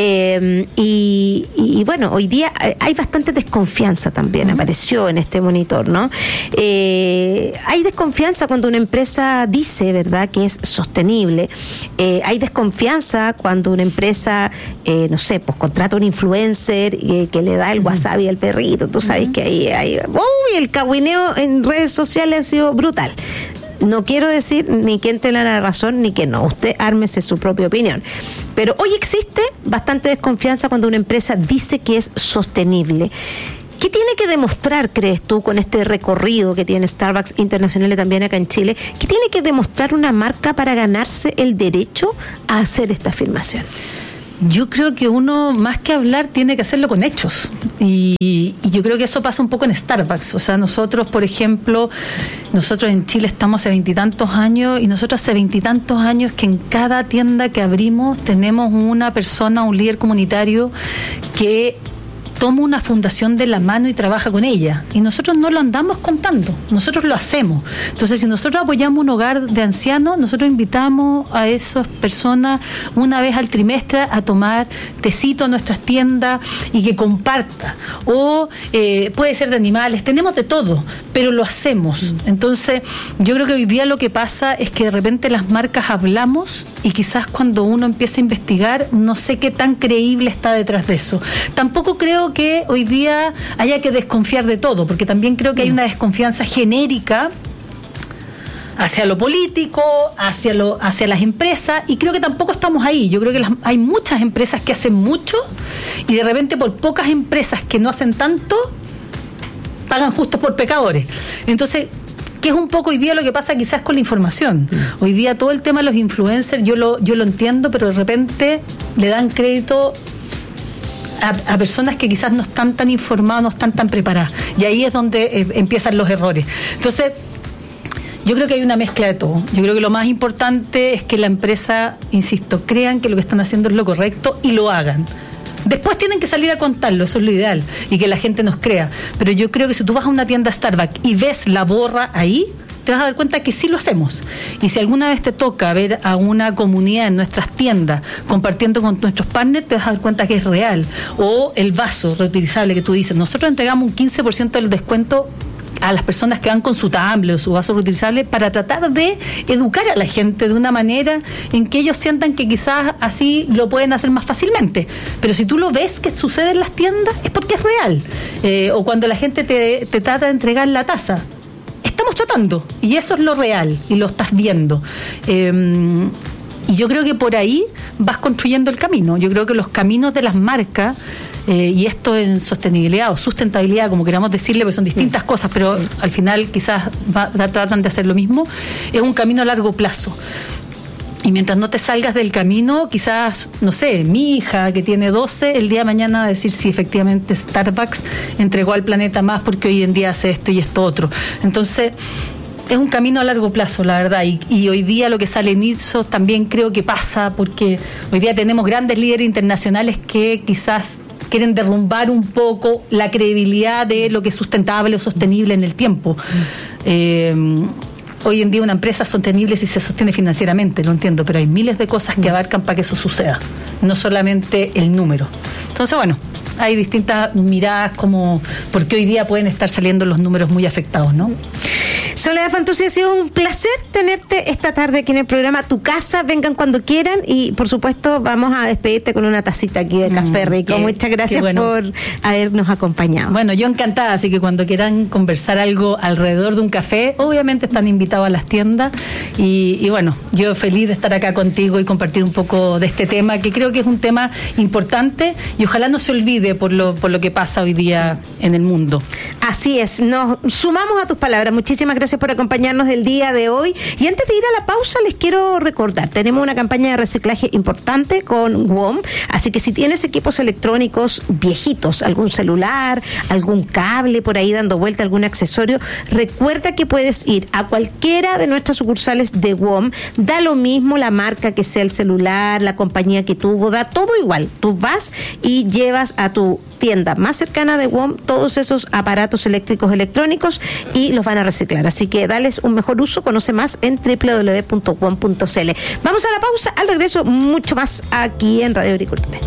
Y bueno, hoy día hay bastante desconfianza también, apareció en este monitor, ¿no? Hay desconfianza cuando una empresa dice, ¿verdad?, que es sostenible. Hay desconfianza cuando una empresa, no sé, pues contrata un influencer que le da el wasabi al perrito. Tú sabes que ahí el cagüineo en redes sociales ha sido brutal. No quiero decir ni quién te da la razón ni que no. Usted ármese su propia opinión. Pero hoy existe bastante desconfianza cuando una empresa dice que es sostenible. ¿Qué tiene que demostrar, crees tú, con este recorrido que tiene Starbucks Internacional también acá en Chile? ¿Qué tiene que demostrar una marca para ganarse el derecho a hacer esta afirmación? Yo creo que uno, más que hablar, tiene que hacerlo con hechos. Y yo creo que eso pasa un poco en Starbucks. O sea, nosotros, por ejemplo, nosotros en Chile estamos hace 20 y tantos años, y nosotros hace 20 y tantos años que en cada tienda que abrimos tenemos una persona, un líder comunitario que toma una fundación de la mano y trabaja con ella. Y nosotros no lo andamos contando, nosotros lo hacemos. Entonces, si nosotros apoyamos un hogar de ancianos, nosotros invitamos a esas personas una vez al trimestre a tomar tecito a nuestras tiendas y que comparta. O puede ser de animales, tenemos de todo, pero lo hacemos. Entonces, yo creo que hoy día lo que pasa es que de repente las marcas hablamos y quizás cuando uno empieza a investigar, no sé qué tan creíble está detrás de eso. Tampoco creo que hoy día haya que desconfiar de todo, porque también creo que hay una desconfianza genérica hacia lo político, hacia las empresas, y creo que tampoco estamos ahí. Yo creo que hay muchas empresas que hacen mucho y de repente por pocas empresas que no hacen tanto, pagan justos por pecadores. Entonces, que es un poco hoy día lo que pasa quizás con la información. Hoy día todo el tema de los influencers, yo lo entiendo, pero de repente le dan crédito a personas que quizás no están tan informadas, no están tan preparadas. Y ahí es donde empiezan los errores. Entonces, yo creo que hay una mezcla de todo. Yo creo que lo más importante es que la empresa, insisto, crean que lo que están haciendo es lo correcto y lo hagan. Después tienen que salir a contarlo, eso es lo ideal, y que la gente nos crea. Pero yo creo que si tú vas a una tienda Starbucks y ves la borra ahí, te vas a dar cuenta que sí lo hacemos. Y si alguna vez te toca ver a una comunidad en nuestras tiendas compartiendo con nuestros partners, te vas a dar cuenta que es real. O el vaso reutilizable que tú dices. Nosotros entregamos un 15% del descuento a las personas que van con su tablet o su vaso reutilizable para tratar de educar a la gente de una manera en que ellos sientan que quizás así lo pueden hacer más fácilmente. Pero si tú lo ves que sucede en las tiendas, es porque es real. O cuando la gente te trata de entregar la taza, estamos tratando, y eso es lo real, y lo estás viendo. Y yo creo que por ahí vas construyendo el camino. Yo creo que los caminos de las marcas, y esto en sostenibilidad o sustentabilidad, como queramos decirle, porque son distintas cosas, pero al final quizás tratan de hacer lo mismo, es un camino a largo plazo. Y mientras no te salgas del camino, quizás, no sé, mi hija que tiene 12, el día de mañana va a decir si efectivamente Starbucks entregó al planeta más porque hoy en día hace esto y esto otro. Entonces, es un camino a largo plazo, la verdad, y hoy día lo que sale en Ipsos también creo que pasa, porque hoy día tenemos grandes líderes internacionales que quizás quieren derrumbar un poco la credibilidad de lo que es sustentable o sostenible en el tiempo. Hoy en día una empresa es sostenible si se sostiene financieramente, lo entiendo, pero hay miles de cosas que abarcan para que eso suceda, no solamente el número. Entonces, bueno, hay distintas miradas como porque hoy día pueden estar saliendo los números muy afectados, ¿no? Soledad Fantuzzi, ha sido un placer tenerte esta tarde aquí en el programa. Tu casa, vengan cuando quieran, y por supuesto vamos a despedirte con una tacita aquí de café rico. Muchas gracias por habernos acompañado. Bueno, yo encantada, así que cuando quieran conversar algo alrededor de un café, obviamente están invitados a las tiendas, y bueno, yo feliz de estar acá contigo y compartir un poco de este tema, que creo que es un tema importante y ojalá no se olvide por lo que pasa hoy día en el mundo. Así es, nos sumamos a tus palabras. Muchísimas gracias por acompañarnos el día de hoy. Y antes de ir a la pausa, les quiero recordar, tenemos una campaña de reciclaje importante con WOM, así que si tienes equipos electrónicos viejitos, algún celular, algún cable por ahí dando vuelta, algún accesorio, recuerda que puedes ir a cualquiera de nuestras sucursales de WOM, da lo mismo la marca que sea el celular, la compañía que tuvo, da todo igual. Tú vas y llevas a tu tienda más cercana de WOM todos esos aparatos eléctricos electrónicos y los van a reciclar. Así que dales un mejor uso, conoce más en www.wom.cl. Vamos a la pausa, al regreso mucho más aquí en Radio Agricultura.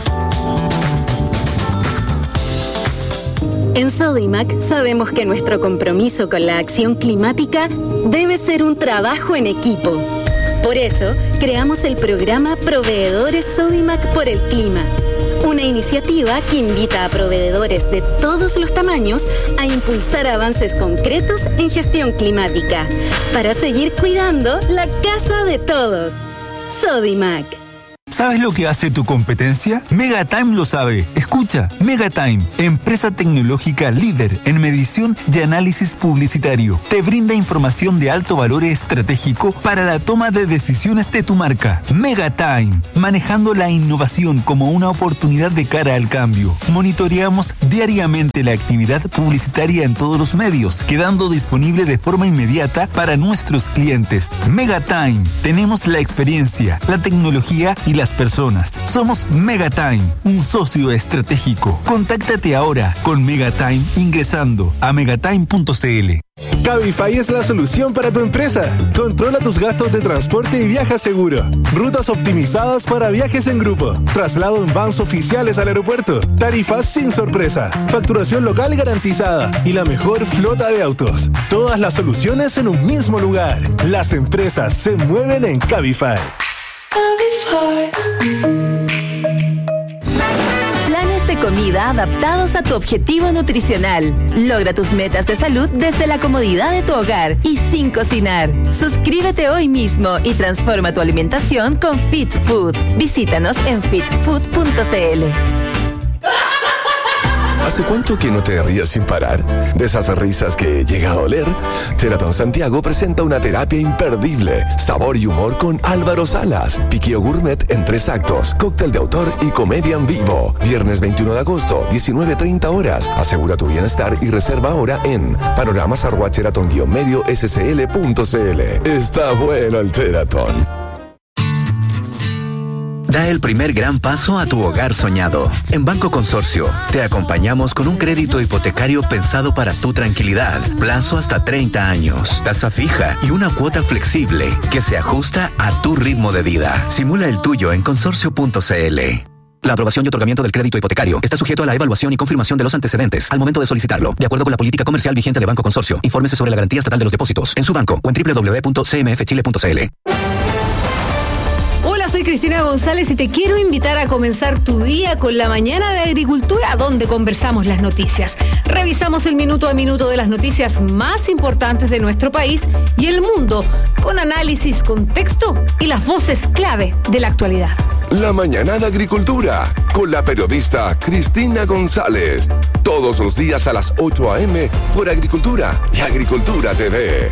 En Sodimac sabemos que nuestro compromiso con la acción climática debe ser un trabajo en equipo. Por eso, creamos el programa Proveedores Sodimac por el Clima, una iniciativa que invita a proveedores de todos los tamaños a impulsar avances concretos en gestión climática para seguir cuidando la casa de todos. Sodimac. ¿Sabes lo que hace tu competencia? Megatime lo sabe. Escucha, Megatime, empresa tecnológica líder en medición y análisis publicitario. Te brinda información de alto valor estratégico para la toma de decisiones de tu marca. Megatime, manejando la innovación como una oportunidad de cara al cambio. Monitoreamos diariamente la actividad publicitaria en todos los medios, quedando disponible de forma inmediata para nuestros clientes. Megatime, tenemos la experiencia, la tecnología y las personas. Somos Megatime, un socio estratégico. Contáctate ahora con Megatime ingresando a megatime.cl. Cabify es la solución para tu empresa. Controla tus gastos de transporte y viaja seguro. Rutas optimizadas para viajes en grupo. Traslado en vans oficiales al aeropuerto. Tarifas sin sorpresa. Facturación local garantizada. Y la mejor flota de autos. Todas las soluciones en un mismo lugar. Las empresas se mueven en Cabify. Planes de comida adaptados a tu objetivo nutricional. Logra tus metas de salud desde la comodidad de tu hogar y sin cocinar. Suscríbete hoy mismo y transforma tu alimentación con Fit Food. Visítanos en fitfood.cl. ¿Hace cuánto que no te rías sin parar? De esas risas que llega a doler. Sheraton Santiago presenta una terapia imperdible. Sabor y humor con Álvaro Salas. Piqueo gourmet en 3 actos. Cóctel de autor y comedia en vivo. Viernes 21 de agosto, 19:30 horas. Asegura tu bienestar y reserva ahora en panoramas@sheraton-medio-scl.cl. Está bueno el Sheraton. Da el primer gran paso a tu hogar soñado. En Banco Consorcio, te acompañamos con un crédito hipotecario pensado para tu tranquilidad. Plazo hasta 30 años, tasa fija y una cuota flexible que se ajusta a tu ritmo de vida. Simula el tuyo en consorcio.cl. La aprobación y otorgamiento del crédito hipotecario está sujeto a la evaluación y confirmación de los antecedentes al momento de solicitarlo, de acuerdo con la política comercial vigente de Banco Consorcio. Infórmese sobre la garantía estatal de los depósitos en su banco o en www.cmfchile.cl. Hola, soy Cristina González y te quiero invitar a comenzar tu día con la mañana de agricultura, donde conversamos las noticias. Revisamos el minuto a minuto de las noticias más importantes de nuestro país y el mundo, con análisis, contexto y las voces clave de la actualidad. La mañana de agricultura, con la periodista Cristina González. Todos los días a las 8 a.m. por Agricultura y Agricultura TV.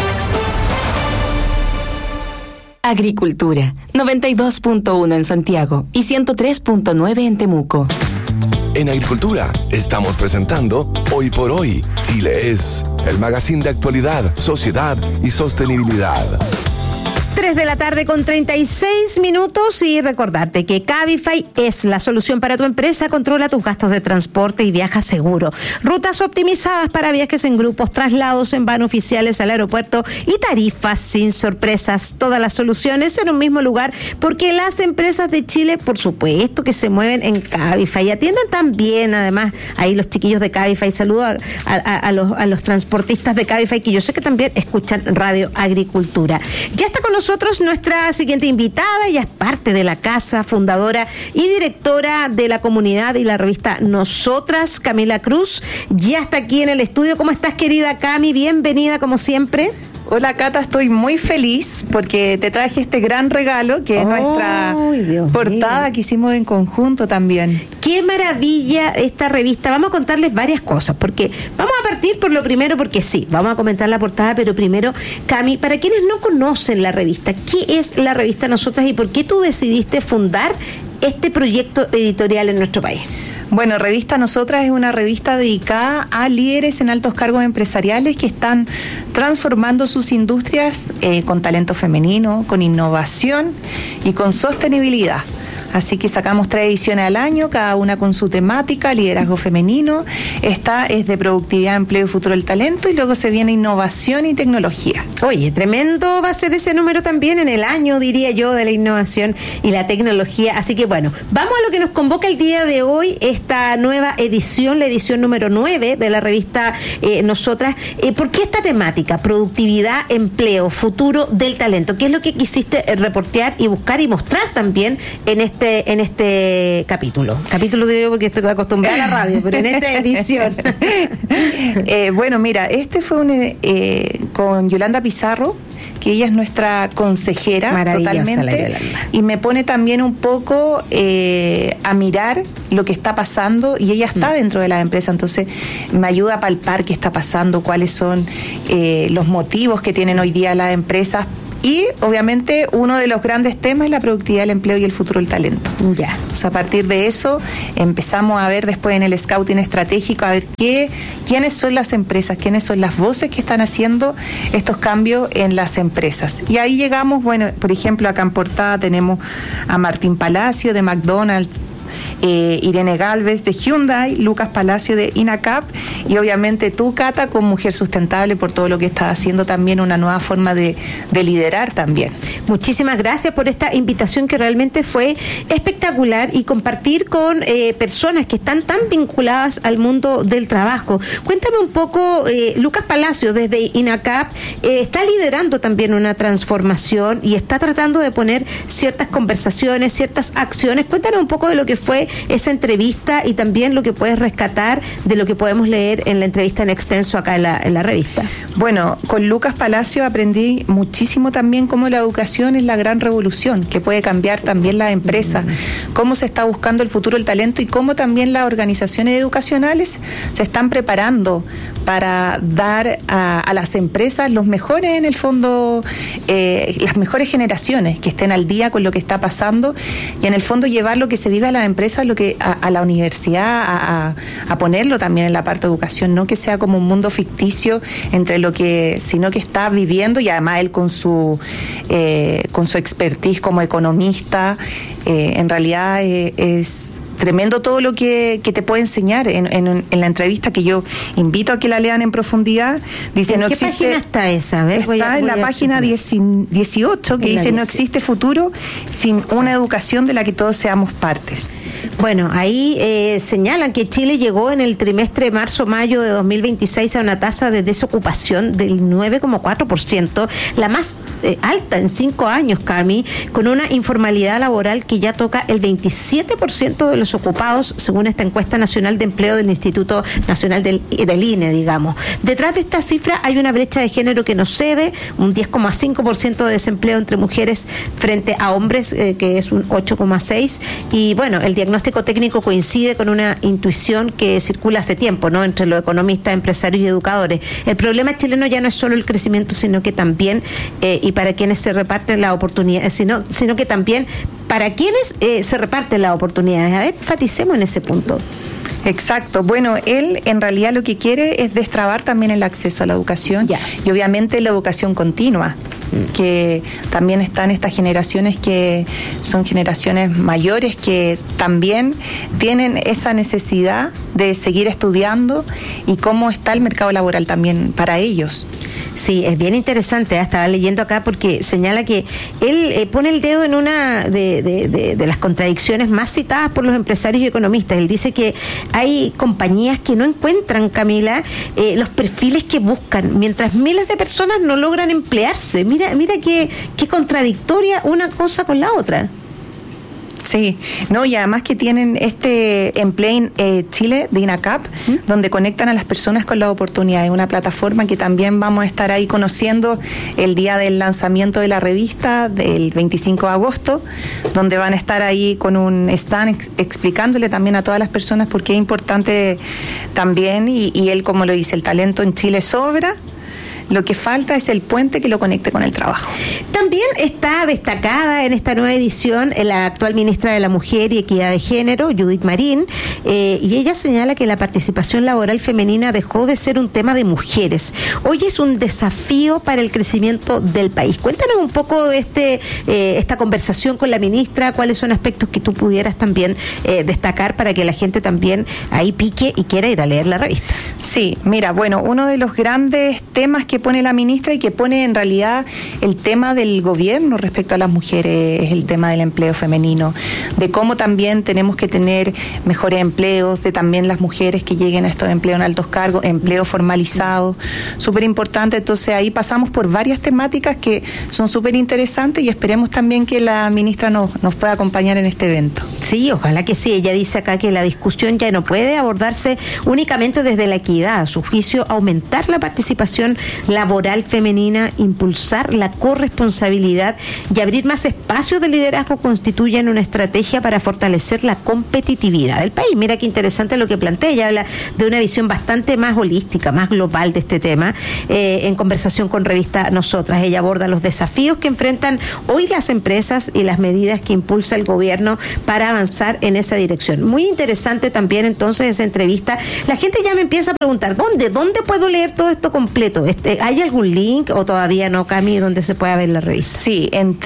Agricultura, 92.1 en Santiago y 103.9 en Temuco. En Agricultura estamos presentando Hoy por Hoy, Chile es, el magazine de actualidad, sociedad y sostenibilidad. 3 de la tarde con 36 minutos y recordarte que Cabify es la solución para tu empresa. Controla tus gastos de transporte y viaja seguro. Rutas optimizadas para viajes en grupos, traslados en van oficiales al aeropuerto y tarifas sin sorpresas. Todas las soluciones en un mismo lugar, porque las empresas de Chile, por supuesto, que se mueven en Cabify. Atienden también, además, ahí los chiquillos de Cabify. Saludo a los transportistas de Cabify, que yo sé que también escuchan Radio Agricultura. Ya está con nosotros nuestra siguiente invitada. Ella es parte de la casa, fundadora y directora de la comunidad y la revista Nosotras, Camila Cruz. Ya está aquí en el estudio. ¿Cómo estás, querida Cami? Bienvenida, como siempre. Hola Cata, estoy muy feliz porque te traje este gran regalo que es nuestra portada que hicimos en conjunto también. Qué maravilla esta revista. Vamos a contarles varias cosas, porque vamos a partir por lo primero, porque sí, vamos a comentar la portada, pero primero, Cami, para quienes no conocen la revista, ¿qué es la revista Nosotras y por qué tú decidiste fundar este proyecto editorial en nuestro país? Bueno, Revista Nosotras es una revista dedicada a líderes en altos cargos empresariales que están transformando sus industrias con talento femenino, con innovación y con sostenibilidad. Así que sacamos 3 ediciones al año, cada una con su temática, liderazgo femenino. Esta es de productividad, empleo y futuro del talento, y luego se viene innovación y tecnología. Oye, tremendo va a ser ese número también en el año, diría yo, de la innovación y la tecnología. Así que bueno, vamos a lo que nos convoca el día de hoy, esta nueva edición, la edición número 9 de la revista Nosotras. ¿Por qué esta temática? Productividad, empleo, futuro del talento. ¿Qué es lo que quisiste reportear y buscar y mostrar también en este capítulo? Capítulo digo porque estoy acostumbrada a la radio, pero en esta edición. Bueno, mira, este fue con Yolanda Pizarro, que ella es nuestra consejera totalmente, y me pone también un poco a mirar lo que está pasando, y ella está dentro de la empresa, entonces me ayuda a palpar qué está pasando, cuáles son los motivos que tienen hoy día las empresas. Y obviamente uno de los grandes temas es la productividad, el empleo y el futuro del talento. Ya. O sea, a partir de eso empezamos a ver después en el scouting estratégico, a ver quiénes son las empresas, quiénes son las voces que están haciendo estos cambios en las empresas. Y ahí llegamos, bueno, por ejemplo, acá en portada tenemos a Martín Palacio de McDonald's, Irene Galvez de Hyundai, Lucas Palacio de INACAP, y obviamente tú, Cata, con Mujer Sustentable, por todo lo que estás haciendo también, una nueva forma de liderar también. Muchísimas gracias por esta invitación que realmente fue espectacular, y compartir con personas que están tan vinculadas al mundo del trabajo. Cuéntame un poco, Lucas Palacio desde INACAP está liderando también una transformación y está tratando de poner ciertas conversaciones, ciertas acciones. Cuéntanos un poco de lo que fue esa entrevista y también lo que puedes rescatar de lo que podemos leer en la entrevista en extenso acá en la revista. Bueno, con Lucas Palacio aprendí muchísimo también cómo la educación es la gran revolución que puede cambiar también la empresa, cómo se está buscando el futuro del talento y cómo también las organizaciones educacionales se están preparando para dar a las empresas los mejores, en el fondo, las mejores generaciones que estén al día con lo que está pasando, y en el fondo llevar lo que se vive a las empresas, lo que a la universidad, a ponerlo también en la parte de educación, no que sea como un mundo ficticio entre lo que, sino que está viviendo, y además él con su expertise como economista, en realidad es tremendo todo lo que te puede enseñar en la entrevista, que yo invito a que la lean en profundidad. Dice, ¿En no qué existe, página está esa? Está en la página 18, que dice, no existe futuro sin una educación de la que todos seamos partes. Bueno, ahí señalan que Chile llegó en el trimestre marzo-mayo de 2026 a una tasa de desocupación del 9,4%, la más alta en 5 años, Cami, con una informalidad laboral que ya toca el 27% de los ocupados, según esta encuesta nacional de empleo del Instituto Nacional del INE, digamos. Detrás de esta cifra hay una brecha de género que no cede, un 10,5% de desempleo entre mujeres frente a hombres, que es un 8,6%, y bueno, el diagnóstico técnico coincide con una intuición que circula hace tiempo, ¿no?, entre los economistas, empresarios y educadores. El problema chileno ya no es solo el crecimiento, sino que también, y para quienes se reparten las oportunidades, sino que también para quienes se reparten las oportunidades. A ver, enfaticemos en ese punto. Exacto. Bueno, él en realidad lo que quiere es destrabar también el acceso a la educación, y obviamente la educación continua, que también están estas generaciones que son generaciones mayores que también tienen esa necesidad de seguir estudiando, y cómo está el mercado laboral también para ellos. Sí, es bien interesante, estaba leyendo acá porque señala que él pone el dedo en una de las contradicciones más citadas por los empresarios y economistas. Él dice que hay compañías que no encuentran, Camila, los perfiles que buscan, mientras miles de personas no logran emplearse. Mira qué contradictoria una cosa con la otra. Sí, no, y además que tienen este Empleo Chile de INACAP, donde conectan a las personas con las oportunidades, una plataforma que también vamos a estar ahí conociendo el día del lanzamiento de la revista del 25 de agosto, donde van a estar ahí con un stand explicándole también a todas las personas por qué es importante también, y él, como lo dice, el talento en Chile sobra. Lo que falta es el puente que lo conecte con el trabajo. También está destacada en esta nueva edición la actual ministra de la Mujer y Equidad de Género, Judith Marín, y ella señala que la participación laboral femenina dejó de ser un tema de mujeres. Hoy es un desafío para el crecimiento del país. Cuéntanos un poco de esta conversación con la ministra, cuáles son aspectos que tú pudieras también destacar para que la gente también ahí pique y quiera ir a leer la revista. Sí, mira, bueno, uno de los grandes temas que pone la ministra y que pone en realidad el tema del gobierno respecto a las mujeres es el tema del empleo femenino, de cómo también tenemos que tener mejores empleos, de también las mujeres que lleguen a estos empleos en altos cargos, empleo formalizado, súper importante. Entonces ahí pasamos por varias temáticas que son súper interesantes y esperemos también que la ministra nos pueda acompañar en este evento. Sí, ojalá que sí. Ella dice acá que la discusión ya no puede abordarse únicamente desde la equidad. A su juicio, aumentar la participación laboral femenina, impulsar la corresponsabilidad y abrir más espacios de liderazgo constituyen una estrategia para fortalecer la competitividad del país. Mira qué interesante lo que plantea. Ella habla de una visión bastante más holística, más global de este tema. En conversación con revista Nosotras, ella aborda los desafíos que enfrentan hoy las empresas y las medidas que impulsa el gobierno para avanzar en esa dirección. Muy interesante también entonces esa entrevista. La gente ya me empieza a preguntar, ¿dónde puedo leer todo esto completo? ¿Hay algún link o todavía no, Cami, donde se pueda ver la revista? Sí, en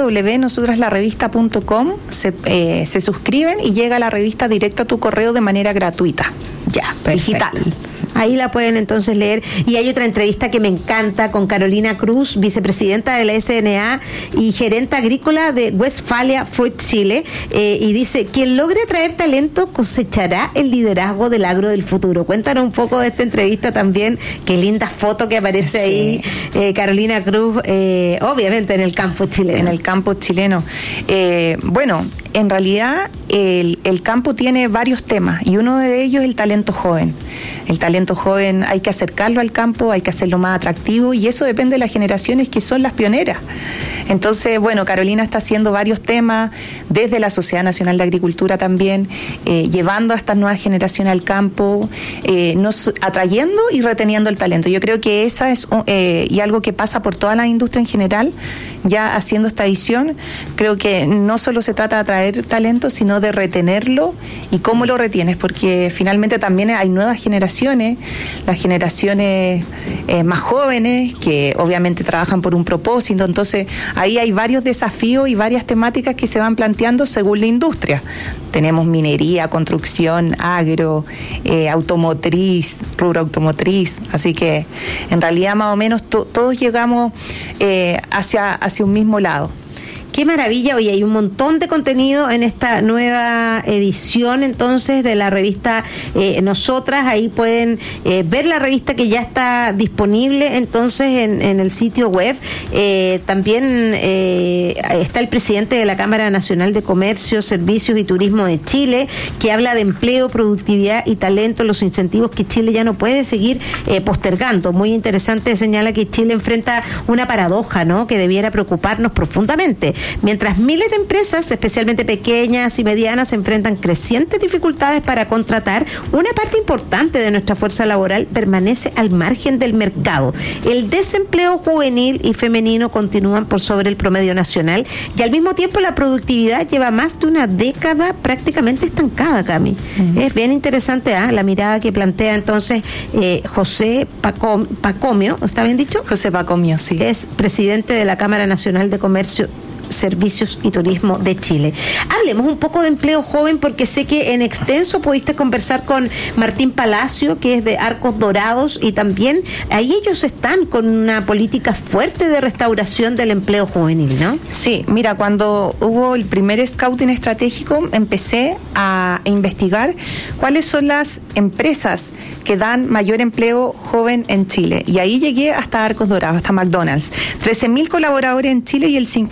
www.nosotraslarevista.com se suscriben y llega la revista directo a tu correo de manera gratuita. Ya, digital. Ahí la pueden entonces leer. Y hay otra entrevista que me encanta con Carolina Cruz, vicepresidenta de la SNA y gerente agrícola de Westfalia Fruit Chile, y dice, quien logre atraer talento cosechará el liderazgo del agro del futuro. Cuéntanos un poco de esta entrevista también, qué linda foto que aparece ahí, Carolina Cruz, obviamente en el campo chileno. En el campo chileno. Bueno, en realidad el campo tiene varios temas y uno de ellos es el talento joven. El talento joven hay que acercarlo al campo, hay que hacerlo más atractivo y eso depende de las generaciones que son las pioneras. Entonces, bueno, Carolina está haciendo varios temas desde la Sociedad Nacional de Agricultura también, llevando a estas nuevas generaciones al campo, atrayendo y reteniendo el talento. Yo creo que esa es y algo que pasa por toda la industria en general, ya haciendo esta edición, creo que no solo se trata de atraer talento, sino de retenerlo y cómo lo retienes, porque finalmente también hay nuevas generaciones, las generaciones más jóvenes que obviamente trabajan por un propósito. Entonces ahí hay varios desafíos y varias temáticas que se van planteando según la industria. Tenemos minería, construcción, agro, automotriz, rubro automotriz, así que en realidad más o menos todos llegamos hacia un mismo lado. Qué maravilla, hoy hay un montón de contenido en esta nueva edición entonces de la revista Nosotras. Ahí pueden ver la revista que ya está disponible entonces en el sitio web. También está el presidente de la Cámara Nacional de Comercio, Servicios y Turismo de Chile, que habla de empleo, productividad y talento, los incentivos que Chile ya no puede seguir postergando. Muy interesante, señala que Chile enfrenta una paradoja, ¿no?, que debiera preocuparnos profundamente. Mientras miles de empresas, especialmente pequeñas y medianas, enfrentan crecientes dificultades para contratar, una parte importante de nuestra fuerza laboral permanece al margen del mercado. El desempleo juvenil y femenino continúan por sobre el promedio nacional y al mismo tiempo la productividad lleva más de una década prácticamente estancada, Cami. Es bien interesante la mirada que plantea entonces José Pacomio, ¿está bien dicho? José Pacomio, sí. Es presidente de la Cámara Nacional de Comercio, Servicios y Turismo de Chile. Hablemos un poco de empleo joven, porque sé que en extenso pudiste conversar con Martín Palacio, que es de Arcos Dorados, y también ahí ellos están con una política fuerte de restauración del empleo juvenil, ¿no? Sí, mira, cuando hubo el primer scouting estratégico, empecé a investigar cuáles son las empresas que dan mayor empleo joven en Chile, y ahí llegué hasta Arcos Dorados, hasta McDonald's. 13.000 colaboradores en Chile y el 52%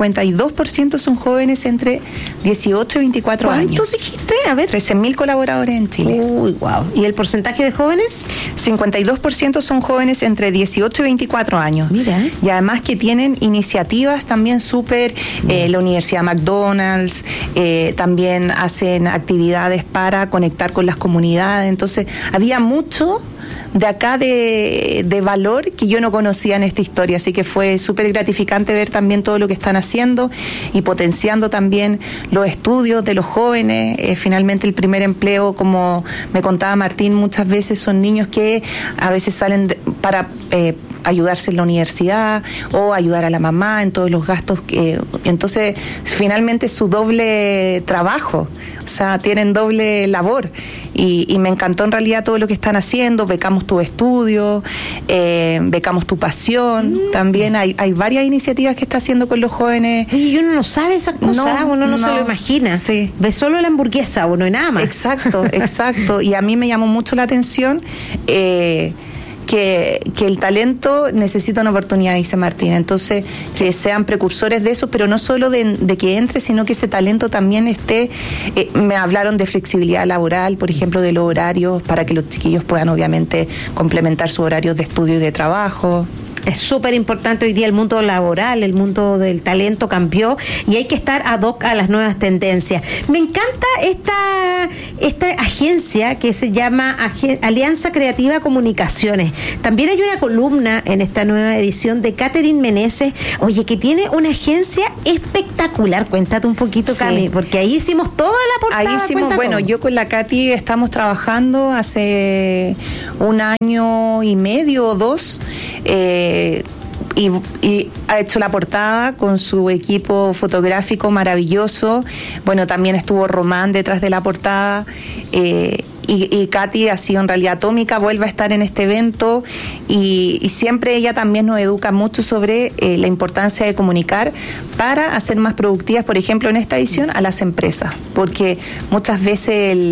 52% son jóvenes entre 18 y 24 años. ¿Cuántos dijiste? A ver. 13.000 colaboradores en Chile. Uy, wow. ¿Y el porcentaje de jóvenes? 52% son jóvenes entre 18 y 24 años. Mira. Y además que tienen iniciativas también súper, la Universidad McDonald's, también hacen actividades para conectar con las comunidades. Entonces, había mucho de acá de valor que yo no conocía en esta historia, así que fue súper gratificante ver también todo lo que están haciendo y potenciando también los estudios de los jóvenes. Finalmente el primer empleo, como me contaba Martín, muchas veces son niños que a veces salen para ayudarse en la universidad o ayudar a la mamá en todos los gastos entonces finalmente su doble trabajo, o sea, tienen doble labor y me encantó en realidad todo lo que están haciendo. Becamos tu estudio, becamos tu pasión, también hay varias iniciativas que está haciendo con los jóvenes. Y uno no sabe esas cosas, uno no se lo imagina, sí. Ve solo la hamburguesa, uno y nada más. Exacto, y a mí me llamó mucho la atención que el talento necesita una oportunidad, dice Martín. Entonces, que sean precursores de eso, pero no solo de que entre, sino que ese talento también esté. Me hablaron de flexibilidad laboral, por ejemplo, de los horarios, para que los chiquillos puedan, obviamente, complementar sus horarios de estudio y de trabajo. Es súper importante hoy día el mundo laboral, el mundo del talento cambió y hay que estar ad hoc a las nuevas tendencias. Me encanta esta agencia que se llama Alianza Creativa Comunicaciones. También hay una columna en esta nueva edición de Catherine Meneses, oye, que tiene una agencia espectacular. Cuéntate un poquito, sí. Cami, porque ahí hicimos toda la portada. Ahí hicimos, bueno, yo con la Katy estamos trabajando hace 1 año y medio o 2, y ha hecho la portada con su equipo fotográfico maravilloso. Bueno, también estuvo Román detrás de la portada, y Katy ha sido en realidad atómica, vuelve a estar en este evento y siempre ella también nos educa mucho sobre la importancia de comunicar para hacer más productivas, por ejemplo, en esta edición, a las empresas, porque muchas veces